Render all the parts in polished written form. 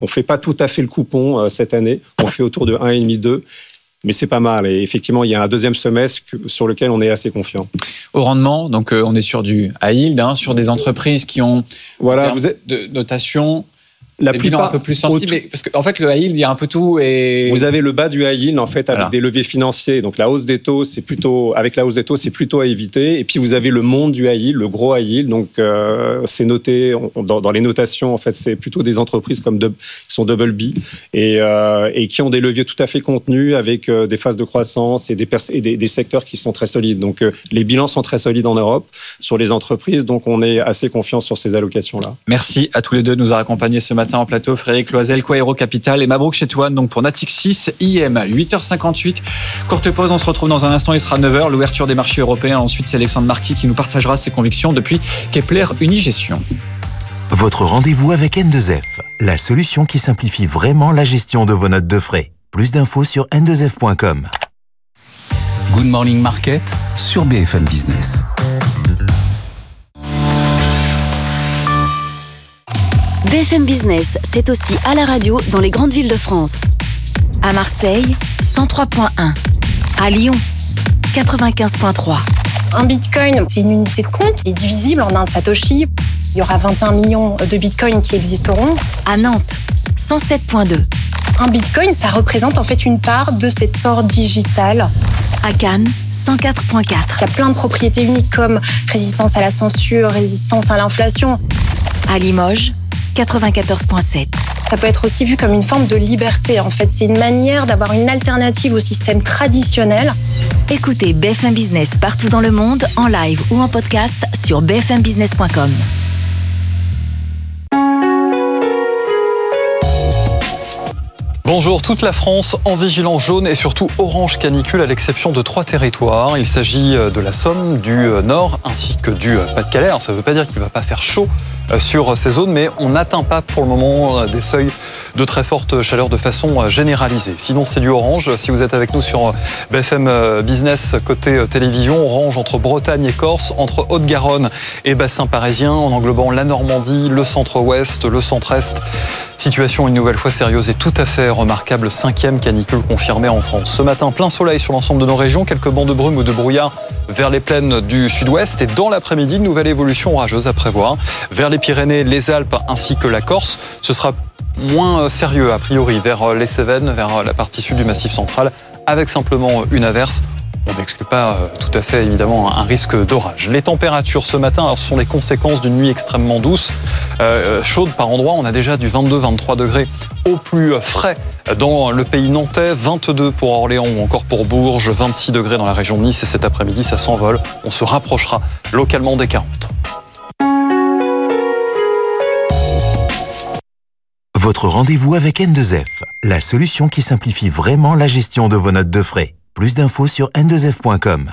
On fait pas tout à fait le coupon cette année. On fait autour de 1,5-2. Mais c'est pas mal. Et effectivement, il y a un deuxième semestre sur lequel on est assez confiant. Au rendement, donc on est sur du high yield, sur des entreprises qui ont de notation. La plupart un peu plus sensible, parce qu'en fait le high yield il y a un peu tout et vous avez le bas du high yield en fait avec des leviers financiers. Donc la hausse des taux c'est plutôt à éviter. Et puis vous avez le monde du high yield, le gros high yield. Donc c'est noté dans les notations en fait c'est plutôt des entreprises qui sont double B et qui ont des leviers tout à fait contenus avec des phases de croissance et des secteurs qui sont très solides. Donc les bilans sont très solides en Europe sur les entreprises. Donc on est assez confiant sur ces allocations là. Merci à tous les deux de nous avoir accompagnés ce matin en plateau, Frédéric Loisel, Quaero Capital et Mabrouk Chetouane, donc pour Natixis IM. 8h58, courte pause, on se retrouve dans un instant, il sera 9h, l'ouverture des marchés européens. Ensuite, c'est Alexandre Marquis qui nous partagera ses convictions depuis Kepler Unigestion. Votre rendez-vous avec N2F, la solution qui simplifie vraiment la gestion de vos notes de frais. Plus d'infos sur n2f.com. Good Morning Market sur BFM Business. BFM Business, c'est aussi à la radio dans les grandes villes de France. À Marseille, 103.1. À Lyon, 95.3. Un bitcoin, c'est une unité de compte, il est divisible en un satoshi. Il y aura 21 millions de bitcoins qui existeront. À Nantes, 107.2. Un bitcoin, ça représente en fait une part de cet or digital. À Cannes, 104.4. Il y a plein de propriétés uniques comme résistance à la censure, résistance à l'inflation. À Limoges, 94.7. Ça peut être aussi vu comme une forme de liberté. En fait, c'est une manière d'avoir une alternative au système traditionnel. Écoutez BFM Business partout dans le monde, en live ou en podcast sur bfmbusiness.com. Bonjour, toute la France en vigilance jaune et surtout orange canicule à l'exception de 3 territoires. Il s'agit de la Somme, du Nord ainsi que du Pas-de-Calais. Alors, ça ne veut pas dire qu'il ne va pas faire chaud sur ces zones, mais on n'atteint pas pour le moment des seuils de très forte chaleur de façon généralisée. Sinon, c'est du orange. Si vous êtes avec nous sur BFM Business côté télévision, orange entre Bretagne et Corse, entre Haute-Garonne et bassin parisien, en englobant la Normandie, le centre-ouest, le centre-est. Situation une nouvelle fois sérieuse et tout à fait remarquable. 5e canicule confirmée en France. Ce matin, plein soleil sur l'ensemble de nos régions. Quelques bancs de brume ou de brouillard vers les plaines du sud-ouest. Et dans l'après-midi, une nouvelle évolution orageuse à prévoir. Vers les Pyrénées, les Alpes ainsi que la Corse. Ce sera moins sérieux a priori vers les Cévennes, vers la partie sud du Massif central, avec simplement une averse. On n'exclut pas tout à fait évidemment un risque d'orage. Les températures ce matin alors, ce sont les conséquences d'une nuit extrêmement douce, chaude par endroits. On a déjà du 22-23 degrés au plus frais dans le pays nantais, 22 pour Orléans ou encore pour Bourges, 26 degrés dans la région de Nice et cet après-midi ça s'envole. On se rapprochera localement des 40. Votre rendez-vous avec N2F, la solution qui simplifie vraiment la gestion de vos notes de frais. Plus d'infos sur n2f.com.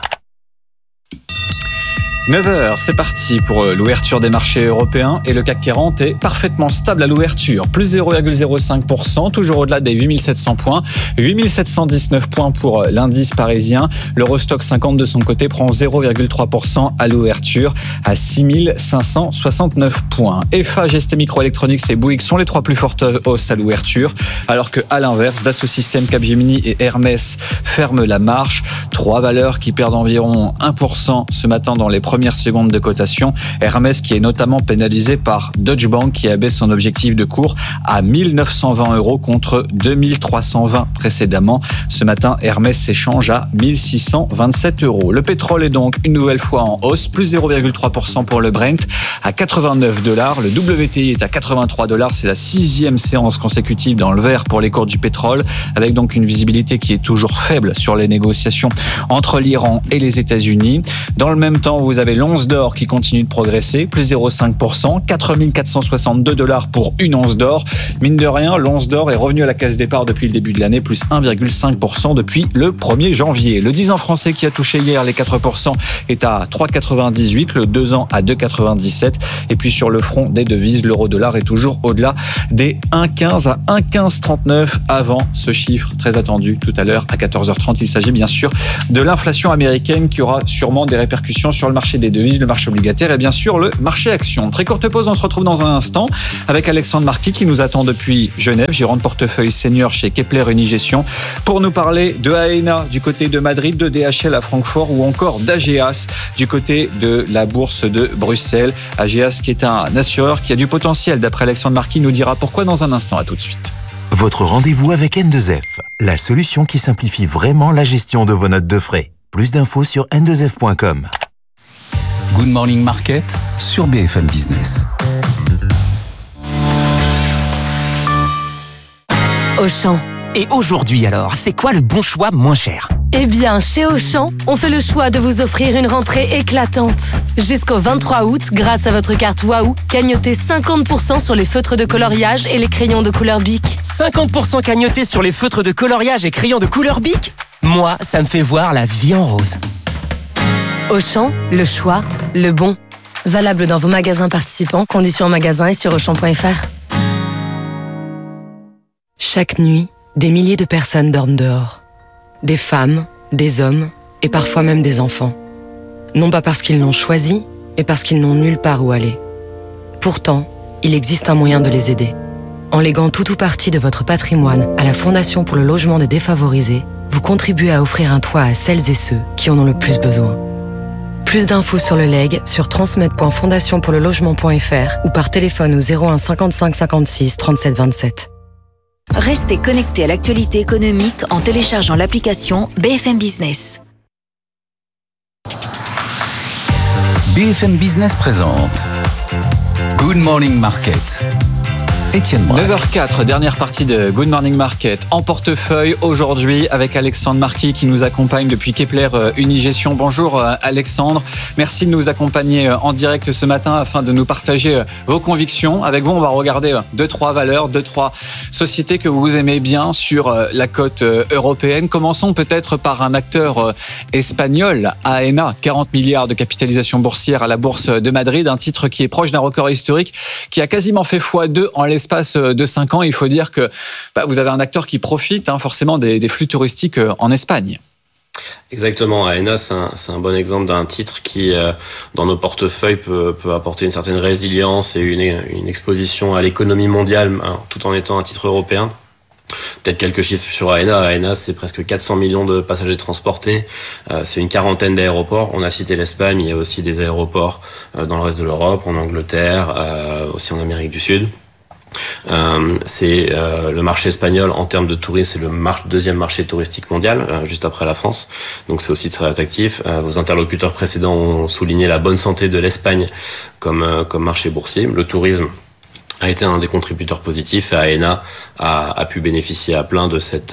9h, c'est parti pour l'ouverture des marchés européens et le CAC 40 est parfaitement stable à l'ouverture. Plus 0,05%, toujours au-delà des 8700 points. 8719 points pour l'indice parisien. L'Eurostoxx 50 de son côté prend 0,3% à l'ouverture à 6569 points. EFA, GST Microelectronics et Bouygues sont les 3 plus fortes hausses à l'ouverture, alors que à l'inverse, Dassault Systèmes, Capgemini et Hermès ferment la marche. 3 valeurs qui perdent environ 1% ce matin dans les premières secondes de cotation. Hermès qui est notamment pénalisé par Deutsche Bank qui abaisse son objectif de cours à 1920 € contre 2320 précédemment. Ce matin, Hermès s'échange à 1627 €. Le pétrole est donc une nouvelle fois en hausse, plus 0,3% pour le Brent à $89. Le WTI est à $83. C'est la 6e séance consécutive dans le vert pour les cours du pétrole, avec donc une visibilité qui est toujours faible sur les négociations entre l'Iran et les États-Unis. Dans le même temps, vous avez l'once d'or qui continue de progresser, plus 0,5%, $4462 pour une once d'or. Mine de rien, l'once d'or est revenue à la case départ depuis le début de l'année, plus 1,5% depuis le 1er janvier. Le 10 ans français qui a touché hier les 4% est à 3,98, le 2 ans à 2,97. Et puis sur le front des devises, l'euro-dollar est toujours au-delà des 1,15 à 1,1539 avant ce chiffre très attendu tout à l'heure à 14h30. Il s'agit bien sûr de l'inflation américaine qui aura sûrement des répercussions sur le marché marché des devises, le marché obligataire et bien sûr le marché actions. Très courte pause, on se retrouve dans un instant avec Alexandre Marquis qui nous attend depuis Genève, gérant de portefeuille senior chez Kepler Unigestion, pour nous parler de AENA du côté de Madrid, de DHL à Francfort ou encore d'AGEAS du côté de la bourse de Bruxelles. AGEAS qui est un assureur qui a du potentiel, d'après Alexandre Marquis, nous dira pourquoi dans un instant. À tout de suite. Votre rendez-vous avec N2F, la solution qui simplifie vraiment la gestion de vos notes de frais. Plus d'infos sur n2f.com. Good Morning Market sur BFM Business. Auchan. Et aujourd'hui alors, c'est quoi le bon choix moins cher ? Eh bien, chez Auchan, on fait le choix de vous offrir une rentrée éclatante. Jusqu'au 23 août, grâce à votre carte Waouh, cagnotez 50% sur les feutres de coloriage et les crayons de couleur Bic. 50% cagnoté sur les feutres de coloriage et crayons de couleur Bic ? Moi, ça me fait voir la vie en rose. Auchan, le choix, le bon. Valable dans vos magasins participants, conditions en magasin et sur auchan.fr. Chaque nuit, des milliers de personnes dorment dehors. Des femmes, des hommes et parfois même des enfants. Non pas parce qu'ils l'ont choisi, mais parce qu'ils n'ont nulle part où aller. Pourtant, il existe un moyen de les aider. En léguant tout ou partie de votre patrimoine à la Fondation pour le logement des défavorisés, vous contribuez à offrir un toit à celles et ceux qui en ont le plus besoin. Plus d'infos sur le legs sur transmettre.fondationpourlelogement.fr ou par téléphone au 01 55 56 37 27. Restez connectés à l'actualité économique en téléchargeant l'application BFM Business. BFM Business présente Good Morning Market. Étienne Braque. 9h04, dernière partie de Good Morning Market en portefeuille aujourd'hui avec Alexandre Marquis qui nous accompagne depuis Kepler Unigestion. Bonjour Alexandre, merci de nous accompagner en direct ce matin afin de nous partager vos convictions. Avec vous, on va regarder 2-3 valeurs, 2-3 sociétés que vous aimez bien sur la côte européenne. Commençons peut-être par un acteur espagnol, AENA, 40 milliards de capitalisation boursière à la bourse de Madrid, un titre qui est proche d'un record historique, qui a quasiment fait x2 en l'espace de 5 ans. Il faut dire que vous avez un acteur qui profite forcément des flux touristiques en Espagne. Exactement, AENA c'est un bon exemple d'un titre qui dans nos portefeuilles peut apporter une certaine résilience et une exposition à l'économie mondiale tout en étant un titre européen. Peut-être quelques chiffres sur AENA. AENA, c'est presque 400 millions de passagers transportés. C'est une quarantaine d'aéroports. On a cité l'Espagne, il y a aussi des aéroports dans le reste de l'Europe, en Angleterre, aussi en Amérique du Sud. C'est le marché espagnol en termes de tourisme, c'est le deuxième marché touristique mondial, juste après la France. Donc c'est aussi très attractif. Vos interlocuteurs précédents ont souligné la bonne santé de l'Espagne comme marché boursier. Le tourisme a été un des contributeurs positifs et AENA a pu bénéficier à plein de cette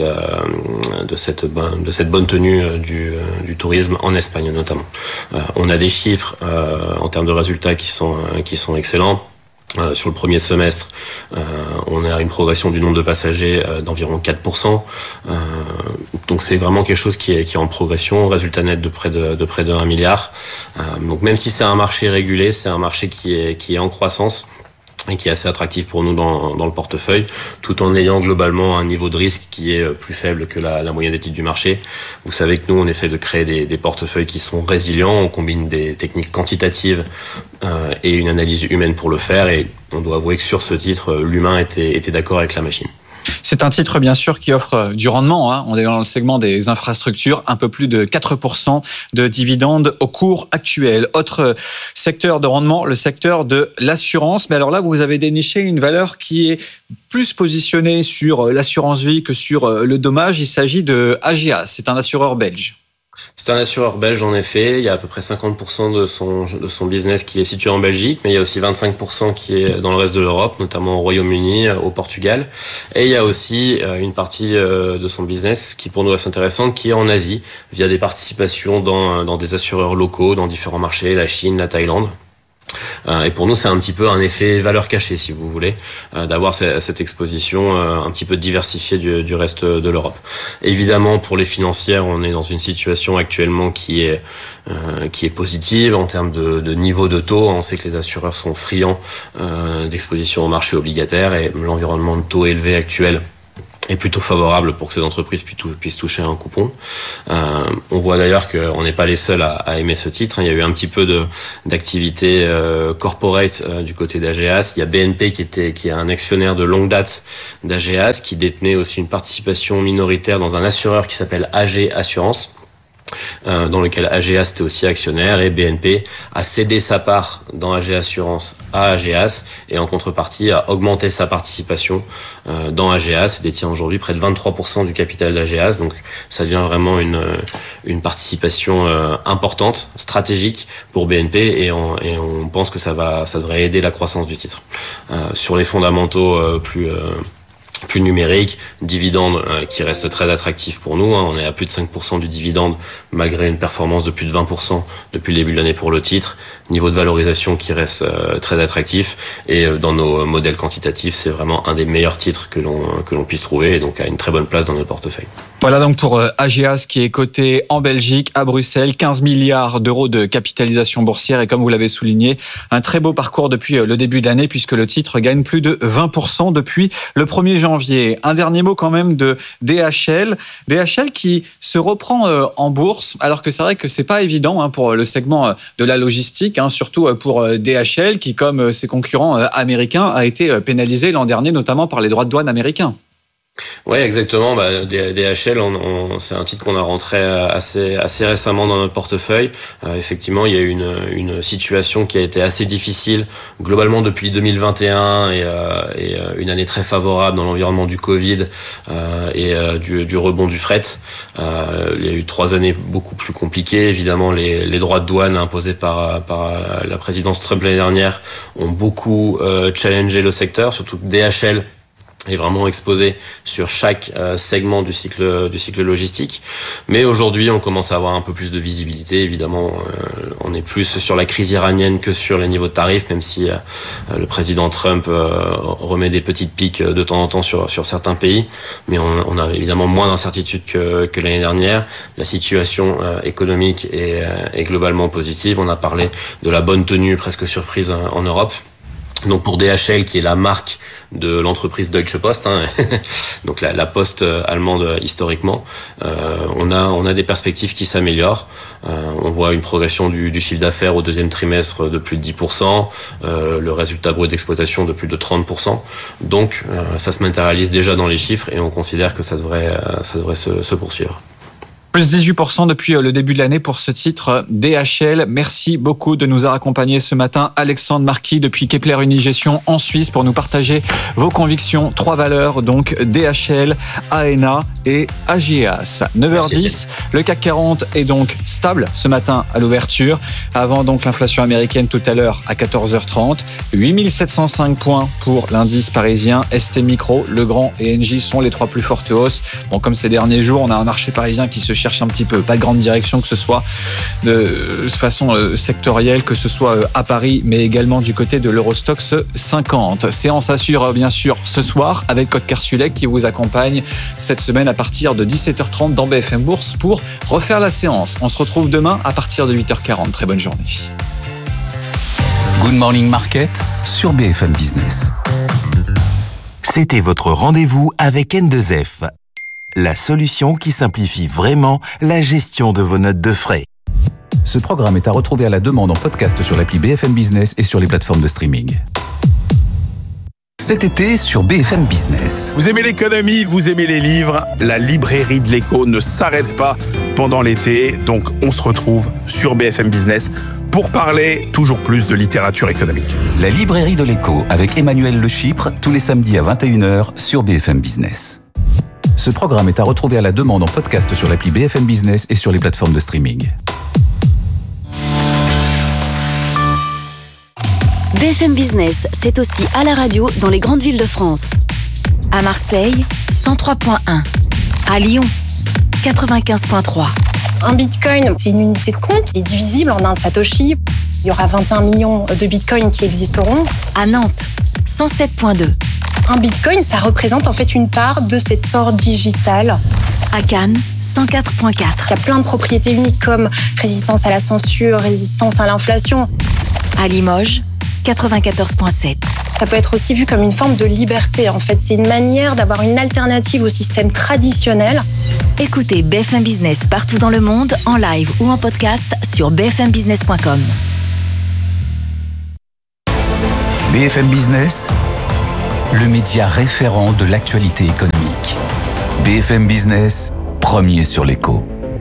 bonne tenue du tourisme en Espagne notamment. On a des chiffres en termes de résultats qui sont excellents. Sur le premier semestre, on a une progression du nombre de passagers d'environ 4%. Donc c'est vraiment quelque chose qui est en progression, résultat net de près de 1 milliard. Donc même si c'est un marché régulé, c'est un marché qui est en croissance et qui est assez attractif pour nous dans le portefeuille, tout en ayant globalement un niveau de risque qui est plus faible que la moyenne des titres du marché. Vous savez que nous, on essaie de créer des portefeuilles qui sont résilients, on combine des techniques quantitatives et une analyse humaine pour le faire, et on doit avouer que sur ce titre, l'humain était d'accord avec la machine. C'est un titre bien sûr qui offre du rendement. On est dans le segment des infrastructures, un peu plus de 4% de dividendes au cours actuel. Autre secteur de rendement, le secteur de l'assurance. Mais alors là, vous avez déniché une valeur qui est plus positionnée sur l'assurance vie que sur le dommage. Il s'agit de AGEAS, c'est un assureur belge. C'est un assureur belge en effet, il y a à peu près 50% de son business qui est situé en Belgique, mais il y a aussi 25% qui est dans le reste de l'Europe, notamment au Royaume-Uni, au Portugal. Et il y a aussi une partie de son business qui pour nous est assez intéressante, qui est en Asie, via des participations dans des assureurs locaux, dans différents marchés, la Chine, la Thaïlande. Et pour nous, c'est un petit peu un effet valeur cachée, si vous voulez, d'avoir cette exposition un petit peu diversifiée du reste de l'Europe. Évidemment, pour les financières, on est dans une situation actuellement qui est positive en termes de niveau de taux. On sait que les assureurs sont friands d'exposition au marché obligataire, et l'environnement de taux élevé actuel est plutôt favorable pour que ces entreprises puissent toucher un coupon. On voit d'ailleurs qu'on n'est pas les seuls à aimer ce titre. Il y a eu un petit peu d'activité corporate du côté d'AGEAS. Il y a BNP qui est un actionnaire de longue date d'AGEAS, qui détenait aussi une participation minoritaire dans un assureur qui s'appelle AG Assurance, dans lequel AGEAS était aussi actionnaire, et BNP a cédé sa part dans AG Assurance à AGEAS et en contrepartie a augmenté sa participation dans AGEAS et détient aujourd'hui près de 23% du capital d'AGEAS. Donc ça devient vraiment une participation importante, stratégique pour BNP, et on pense que ça devrait aider la croissance du titre. Sur les fondamentaux plus numérique, dividende qui reste très attractif pour nous. On est à plus de 5% du dividende malgré une performance de plus de 20% depuis le début de l'année pour le titre. Niveau de valorisation qui reste très attractif, et dans nos modèles quantitatifs, c'est vraiment un des meilleurs titres que l'on puisse trouver, et donc a une très bonne place dans notre portefeuille. Voilà donc pour AGEAS qui est coté en Belgique, à Bruxelles, 15 milliards d'euros de capitalisation boursière, et comme vous l'avez souligné, un très beau parcours depuis le début de l'année puisque le titre gagne plus de 20% depuis le 1er janvier. Un dernier mot quand même de DHL. DHL qui se reprend en bourse, alors que c'est vrai que c'est pas évident pour le segment de la logistique, surtout pour DHL qui, comme ses concurrents américains, a été pénalisé l'an dernier notamment par les droits de douane américains. Oui, exactement. DHL, c'est un titre qu'on a rentré assez récemment dans notre portefeuille. Effectivement, il y a eu une situation qui a été assez difficile globalement depuis 2021 et une année très favorable dans l'environnement du Covid et du rebond du fret. Il y a eu 3 années beaucoup plus compliquées. Évidemment, les droits de douane imposés par la présidence Trump l'année dernière ont beaucoup challengé le secteur, surtout que DHL est vraiment exposé sur chaque segment du cycle logistique. Mais aujourd'hui, on commence à avoir un peu plus de visibilité. Évidemment, on est plus sur la crise iranienne que sur les niveaux de tarifs, même si le président Trump remet des petites piques de temps en temps sur certains pays. Mais on a évidemment moins d'incertitude que l'année dernière. La situation économique est globalement positive. On a parlé de la bonne tenue presque surprise en Europe. Donc pour DHL, qui est la marque de l'entreprise Deutsche Post, donc la poste allemande historiquement, on a des perspectives qui s'améliorent. On voit une progression du chiffre d'affaires au 2e trimestre de plus de 10%, le résultat brut d'exploitation de plus de 30%. Donc ça se matérialise déjà dans les chiffres, et on considère que ça devrait se poursuivre. Plus 18% depuis le début de l'année pour ce titre DHL. Merci beaucoup de nous avoir accompagnés ce matin. Alexandre Marquis depuis Kepler Unigestion en Suisse pour nous partager vos convictions. 3 valeurs, donc DHL, AENA et AGEAS. 9h10, le CAC 40 est donc stable ce matin à l'ouverture. Avant donc l'inflation américaine tout à l'heure à 14h30. 8705 points pour l'indice parisien. ST Micro, Legrand et Engie sont les 3 plus fortes hausses. Bon, comme ces derniers jours, on a un marché parisien qui se cherche un petit peu. Pas de grande direction, que ce soit de façon sectorielle, que ce soit à Paris, mais également du côté de l'Eurostoxx 50. Séance à suivre bien sûr ce soir avec Code Kersulek qui vous accompagne cette semaine à partir de 17h30 dans BFM Bourse pour refaire la séance. On se retrouve demain à partir de 8h40. Très bonne journée. Good Morning Market sur BFM Business. C'était votre rendez-vous avec N2F, la solution qui simplifie vraiment la gestion de vos notes de frais. Ce programme est à retrouver à la demande en podcast sur l'appli BFM Business et sur les plateformes de streaming. Cet été sur BFM Business. Vous aimez l'économie, vous aimez les livres, la librairie de l'écho ne s'arrête pas pendant l'été, donc on se retrouve sur BFM Business pour parler toujours plus de littérature économique. La librairie de l'écho avec Emmanuel Le Chypre tous les samedis à 21h sur BFM Business. Ce programme est à retrouver à la demande en podcast sur l'appli BFM Business et sur les plateformes de streaming. BFM Business, c'est aussi à la radio dans les grandes villes de France. À Marseille, 103.1. À Lyon, 95.3. Un bitcoin, c'est une unité de compte qui est divisible en un satoshi. Il y aura 21 millions de bitcoins qui existeront. À Nantes, 107.2. Un bitcoin, ça représente en fait une part de cet or digital. À Cannes, 104.4. Il y a plein de propriétés uniques comme résistance à la censure, résistance à l'inflation. À Limoges, 94.7. Ça peut être aussi vu comme une forme de liberté. En fait, c'est une manière d'avoir une alternative au système traditionnel. Écoutez BFM Business partout dans le monde, en live ou en podcast sur bfmbusiness.com. BFM Business, le média référent de l'actualité économique. BFM Business, premier sur l'écho.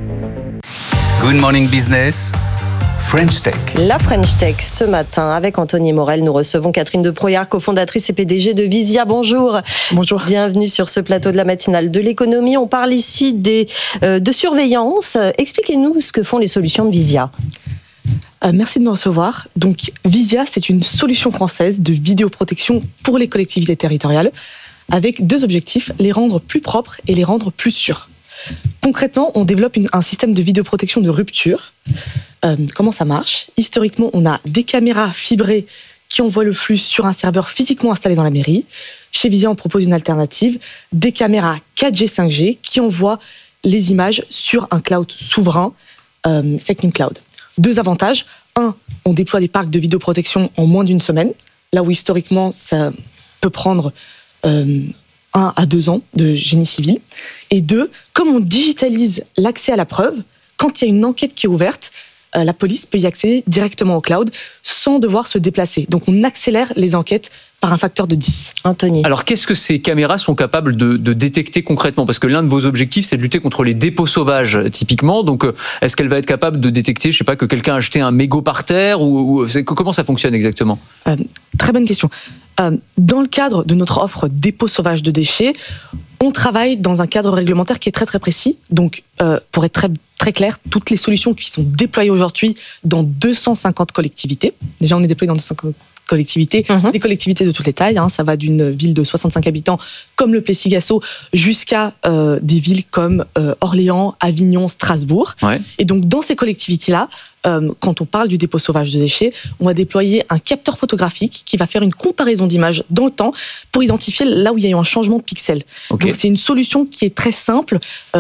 Good morning business, French Tech. La French Tech, ce matin, avec Anthony Morel, nous recevons Catherine de Proyard, cofondatrice et PDG de Visia. Bonjour. Bonjour. Bienvenue sur ce plateau de la matinale de l'économie. On parle ici de surveillance. Expliquez-nous ce que font les solutions de Visia. Merci de me recevoir. Donc, Visia, c'est une solution française de vidéoprotection pour les collectivités territoriales, avec deux objectifs, les rendre plus propres et les rendre plus sûrs. Concrètement, on développe un système de vidéoprotection de rupture. Comment ça marche ? Historiquement, on a des caméras fibrées qui envoient le flux sur un serveur physiquement installé dans la mairie. Chez Visia, on propose une alternative, des caméras 4G, 5G qui envoient les images sur un cloud souverain, SecNumCloud. Deux avantages. Un, on déploie des parcs de vidéoprotection en moins d'une semaine, là où historiquement, ça peut prendre 1 à 2 ans de génie civil. Et deux, comme on digitalise l'accès à la preuve, quand il y a une enquête qui est ouverte, la police peut y accéder directement au cloud sans devoir se déplacer. Donc on accélère les enquêtes par un facteur de 10. Anthony. Alors qu'est-ce que ces caméras sont capables de détecter concrètement ? Parce que l'un de vos objectifs, c'est de lutter contre les dépôts sauvages, typiquement. Donc est-ce qu'elle va être capable de détecter, je sais pas, que quelqu'un a jeté un mégot par terre ou comment ça fonctionne exactement ? Très bonne question. Dans le cadre de notre offre dépôt sauvage de déchets, on travaille dans un cadre réglementaire qui est très très précis. Donc, pour être très, très clair, toutes les solutions qui sont déployées aujourd'hui dans 250 collectivités, déjà on est déployé dans 250 collectivités, des collectivités de toutes les tailles, ça va d'une ville de 65 habitants comme le Plessis-Gassot jusqu'à des villes comme Orléans, Avignon, Strasbourg. Ouais. Et donc dans ces collectivités-là, quand on parle du dépôt sauvage de déchets, on va déployer un capteur photographique qui va faire une comparaison d'images dans le temps pour identifier là où il y a eu un changement de pixels. Okay. Donc c'est une solution qui est très simple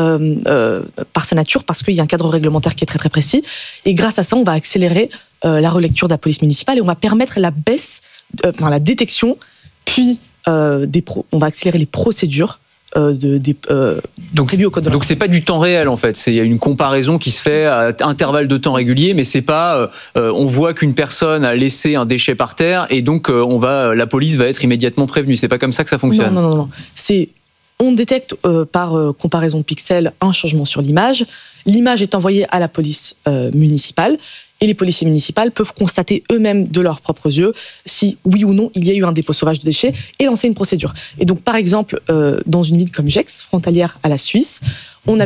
par sa nature parce qu'il y a un cadre réglementaire qui est très très précis. Et grâce à ça, on va accélérer la relecture de la police municipale et on va permettre la baisse, la détection, puis on va accélérer les procédures. Donc c'est pas du temps réel en fait, il y a une comparaison qui se fait à intervalles de temps réguliers, mais c'est pas on voit qu'une personne a laissé un déchet par terre et donc la police va être immédiatement prévenue. C'est pas comme ça que ça fonctionne. Non. On détecte par comparaison de pixels un changement sur l'image. L'image est envoyée à la police municipale. Et les policiers municipaux peuvent constater eux-mêmes de leurs propres yeux si, oui ou non, il y a eu un dépôt sauvage de déchets et lancer une procédure. Et donc, par exemple, dans une ville comme Gex, frontalière à la Suisse, on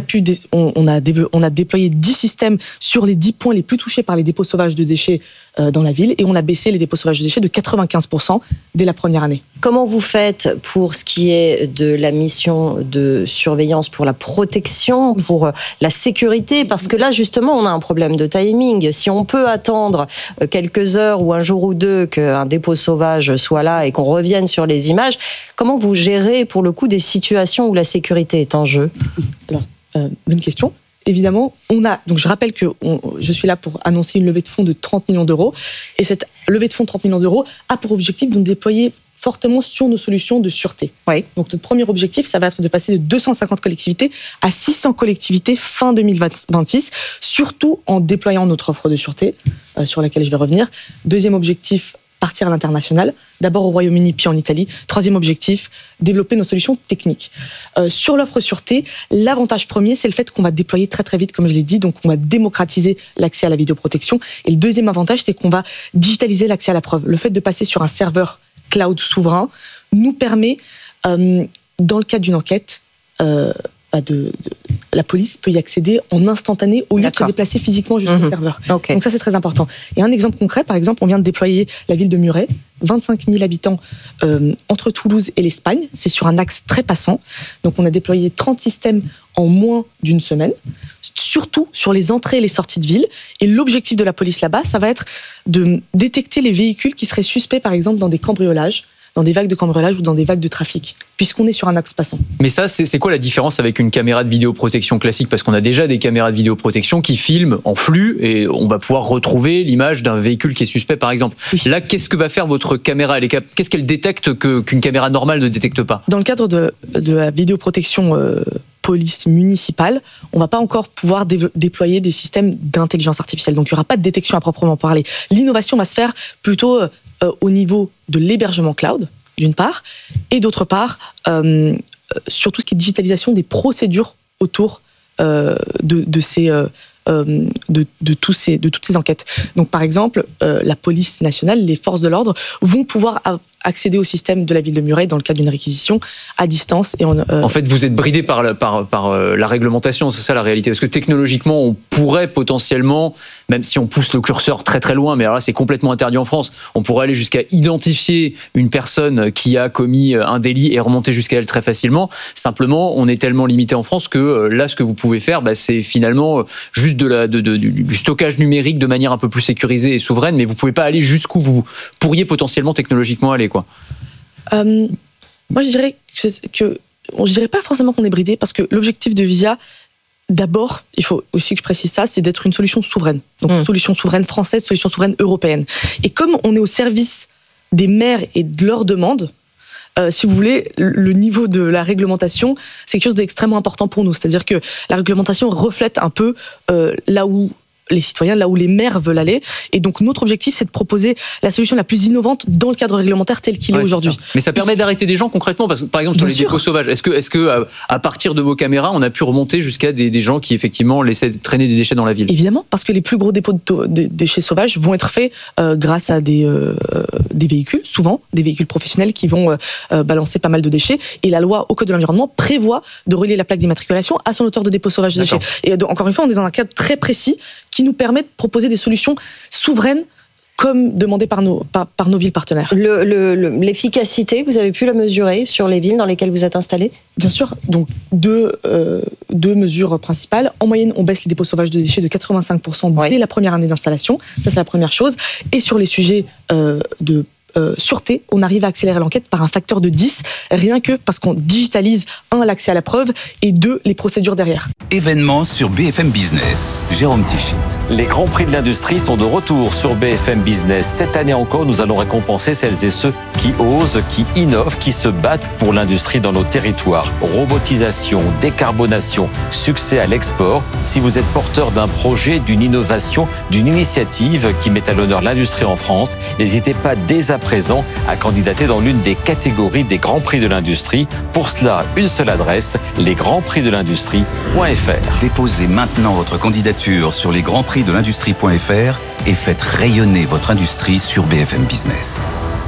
a déployé 10 systèmes sur les 10 points les plus touchés par les dépôts sauvages de déchets dans la ville et on a baissé les dépôts sauvages de déchets de 95% dès la première année. Comment vous faites pour ce qui est de la mission de surveillance, pour la protection, pour la sécurité ? Parce que là, justement, on a un problème de timing. Si on peut attendre quelques heures ou un jour ou deux qu'un dépôt sauvage soit là et qu'on revienne sur les images, comment vous gérez, pour le coup, des situations où la sécurité est en jeu ? Alors, bonne question. Évidemment, donc je rappelle que je suis là pour annoncer une levée de fonds de 30 millions d'euros. Et cette levée de fonds de 30 millions d'euros a pour objectif de nous déployer fortement sur nos solutions de sûreté. Oui. Donc notre premier objectif, ça va être de passer de 250 collectivités à 600 collectivités fin 2026, surtout en déployant notre offre de sûreté, sur laquelle je vais revenir. Deuxième objectif, partir à l'international, d'abord au Royaume-Uni puis en Italie. Troisième objectif, développer nos solutions techniques. Sur l'offre sûreté, l'avantage premier, c'est le fait qu'on va déployer très très vite, comme je l'ai dit, donc on va démocratiser l'accès à la vidéoprotection. Et le deuxième avantage, c'est qu'on va digitaliser l'accès à la preuve. Le fait de passer sur un serveur cloud souverain nous permet, dans le cadre d'une enquête, la police peut y accéder en instantané au lieu de se déplacer physiquement jusqu'au serveur. Okay. Donc ça, c'est très important. Et un exemple concret, par exemple, on vient de déployer la ville de Muret, 25 000 habitants entre Toulouse et l'Espagne. C'est sur un axe très passant. Donc on a déployé 30 systèmes en moins d'une semaine, surtout sur les entrées et les sorties de ville. Et l'objectif de la police là-bas, ça va être de détecter les véhicules qui seraient suspects, par exemple, dans des cambriolages, dans des vagues de cambriolage ou dans des vagues de trafic, puisqu'on est sur un axe passant. Mais ça, c'est quoi la différence avec une caméra de vidéoprotection classique ? Parce qu'on a déjà des caméras de vidéoprotection qui filment en flux et on va pouvoir retrouver l'image d'un véhicule qui est suspect, par exemple. Oui. Là, qu'est-ce que va faire votre caméra ? Qu'est-ce qu'elle détecte qu'une caméra normale ne détecte pas ? Dans le cadre de la vidéoprotection police municipale, on ne va pas encore pouvoir déployer des systèmes d'intelligence artificielle. Donc, il n'y aura pas de détection à proprement parler. L'innovation va se faire plutôt au niveau de l'hébergement cloud, d'une part, et d'autre part, sur tout ce qui est digitalisation des procédures autour de toutes ces enquêtes. Donc, par exemple, la police nationale, les forces de l'ordre vont pouvoir accéder au système de la ville de Mureil dans le cadre d'une réquisition à distance. Et En fait, vous êtes bridé par la réglementation, c'est ça la réalité. Parce que technologiquement, on pourrait potentiellement, même si on pousse le curseur très très loin, mais alors là c'est complètement interdit en France, on pourrait aller jusqu'à identifier une personne qui a commis un délit et remonter jusqu'à elle très facilement. Simplement, on est tellement limité en France que là, ce que vous pouvez faire, c'est finalement juste du stockage numérique de manière un peu plus sécurisée et souveraine, mais vous pouvez pas aller jusqu'où vous pourriez potentiellement technologiquement aller, quoi. Moi, je dirais je dirais pas forcément qu'on est bridé, parce que l'objectif de Visia, d'abord, il faut aussi que je précise ça, c'est d'être une solution souveraine. Donc, solution souveraine française, solution souveraine européenne. Et comme on est au service des maires et de leurs demandes, si vous voulez, le niveau de la réglementation, c'est quelque chose d'extrêmement important pour nous. C'est-à-dire que la réglementation reflète un peu là où les citoyens, là où les maires veulent aller. Et donc, notre objectif, c'est de proposer la solution la plus innovante dans le cadre réglementaire tel qu'il est aujourd'hui. Mais ça permet d'arrêter des gens concrètement, parce que, par exemple, sur les dépôts sauvages, est-ce que à partir de vos caméras, on a pu remonter jusqu'à des gens qui, effectivement, laissaient traîner des déchets dans la ville ? Évidemment, parce que les plus gros dépôts de déchets sauvages vont être faits grâce à des véhicules, souvent, des véhicules professionnels qui vont balancer pas mal de déchets. Et la loi au Code de l'environnement prévoit de relier la plaque d'immatriculation à son auteur de dépôt sauvage de déchets. Et donc, encore une fois, on est dans un cadre très précis qui nous permet de proposer des solutions souveraines comme demandé par nos villes partenaires. L'efficacité, vous avez pu la mesurer sur les villes dans lesquelles vous êtes installés ? Bien sûr. Donc, deux mesures principales. En moyenne, on baisse les dépôts sauvages de déchets de 85% dès la première année d'installation. Ça, c'est la première chose. Et sur les sujets de sûreté, on arrive à accélérer l'enquête par un facteur de 10, rien que parce qu'on digitalise, 1, l'accès à la preuve, et 2, les procédures derrière. Événements sur BFM Business. Jérôme Tichit. Les grands prix de l'industrie sont de retour sur BFM Business. Cette année encore, nous allons récompenser celles et ceux qui osent, qui innovent, qui se battent pour l'industrie dans nos territoires. Robotisation, décarbonation, succès à l'export. Si vous êtes porteur d'un projet, d'une innovation, d'une initiative qui met à l'honneur l'industrie en France, n'hésitez pas dès à présent à candidater dans l'une des catégories des grands prix de l'industrie. Pour cela, une seule adresse, lesgrandsprixdelindustrie.fr. Déposez maintenant votre candidature sur lesgrandsprixdelindustrie.fr et faites rayonner votre industrie sur BFM Business.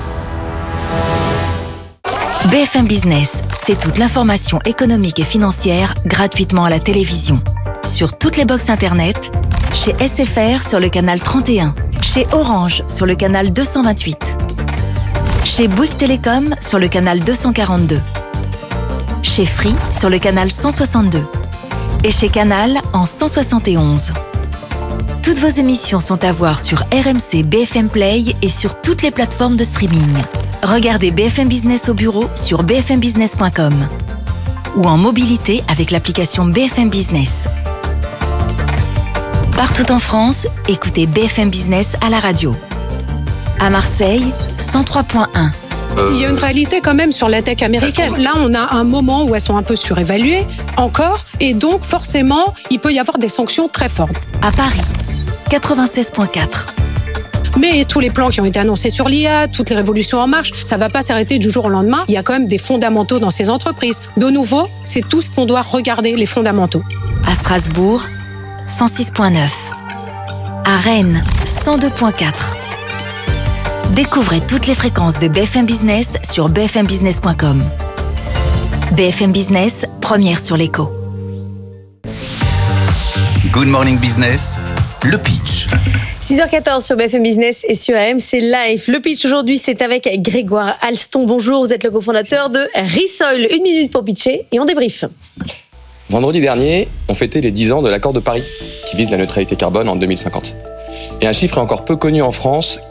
BFM Business, c'est toute l'information économique et financière gratuitement à la télévision. Sur toutes les box internet, chez SFR sur le canal 31, chez Orange sur le canal 228, chez Bouygues Télécom sur le canal 242, chez Free sur le canal 162 et chez Canal en 171. Toutes vos émissions sont à voir sur RMC BFM Play et sur toutes les plateformes de streaming. Regardez BFM Business au bureau sur bfmbusiness.com ou en mobilité avec l'application BFM Business. Partout en France, écoutez BFM Business à la radio. À Marseille, 103.1. Il y a une réalité quand même sur la tech américaine. Là, on a un moment où elles sont un peu surévaluées, encore, et donc forcément, il peut y avoir des sanctions très fortes. À Paris, 96.4. Mais tous les plans qui ont été annoncés sur l'IA, toutes les révolutions en marche, ça ne va pas s'arrêter du jour au lendemain. Il y a quand même des fondamentaux dans ces entreprises. De nouveau, c'est tout ce qu'on doit regarder, les fondamentaux. À Strasbourg, 106.9. À Rennes, 102.4. Découvrez toutes les fréquences de BFM Business sur bfmbusiness.com. BFM Business, première sur l'écho. Good Morning Business, le pitch. 6h14 sur BFM Business et sur RMC Live. Le pitch aujourd'hui, c'est avec Grégoire Alston. Bonjour, vous êtes le cofondateur de Resoil. 1 minute pour pitcher et on débrief. Vendredi dernier, on fêtait les 10 ans de l'accord de Paris, qui vise la neutralité carbone en 2050. Et un chiffre est encore peu connu en France,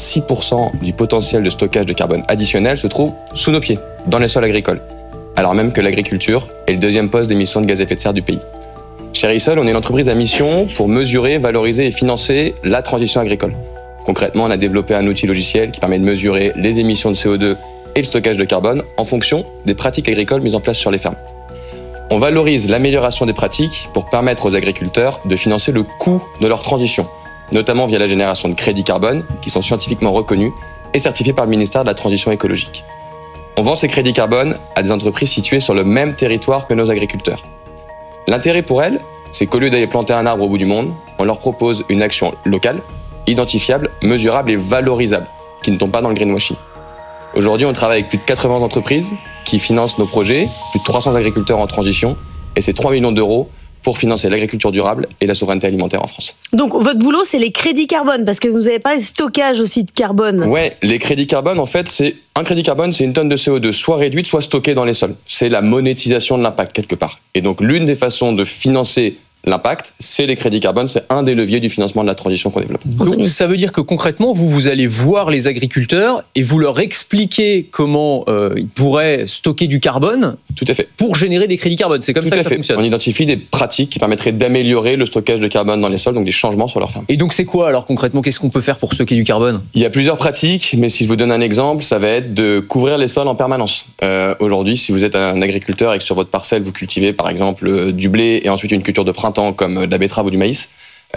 86% du potentiel de stockage de carbone additionnel se trouve sous nos pieds, dans les sols agricoles, alors même que l'agriculture est le deuxième poste d'émissions de gaz à effet de serre du pays. Chez Risol, on est une entreprise à mission pour mesurer, valoriser et financer la transition agricole. Concrètement, on a développé un outil logiciel qui permet de mesurer les émissions de CO2 et le stockage de carbone en fonction des pratiques agricoles mises en place sur les fermes. On valorise l'amélioration des pratiques pour permettre aux agriculteurs de financer le coût de leur transition, notamment via la génération de crédits carbone qui sont scientifiquement reconnus et certifiés par le ministère de la Transition écologique. On vend ces crédits carbone à des entreprises situées sur le même territoire que nos agriculteurs. L'intérêt pour elles, c'est qu'au lieu d'aller planter un arbre au bout du monde, on leur propose une action locale, identifiable, mesurable et valorisable, qui ne tombe pas dans le greenwashing. Aujourd'hui, on travaille avec plus de 80 entreprises qui financent nos projets, plus de 300 agriculteurs en transition, et c'est 3 millions d'euros pour financer l'agriculture durable et la souveraineté alimentaire en France. Donc votre boulot, c'est les crédits carbone, parce que vous avez parlé de stockage aussi de carbone. Ouais, les crédits carbone, en fait, un crédit carbone, c'est une tonne de CO2, soit réduite, soit stockée dans les sols. C'est la monétisation de l'impact, quelque part. Et donc, l'une des façons de financer l'impact, c'est les crédits carbone, c'est un des leviers du financement de la transition qu'on développe. Donc ça veut dire que concrètement, vous allez voir les agriculteurs et vous leur expliquez comment ils pourraient stocker du carbone. Tout à fait. Pour générer des crédits carbone. C'est comme ça que ça fonctionne. On identifie des pratiques qui permettraient d'améliorer le stockage de carbone dans les sols, donc des changements sur leur ferme. Et donc c'est quoi alors concrètement? Qu'est-ce qu'on peut faire pour stocker du carbone? Il y a plusieurs pratiques, mais si je vous donne un exemple, ça va être de couvrir les sols en permanence. Aujourd'hui, si vous êtes un agriculteur et que sur votre parcelle vous cultivez par exemple du blé et ensuite une culture de printemps comme de la betterave ou du maïs,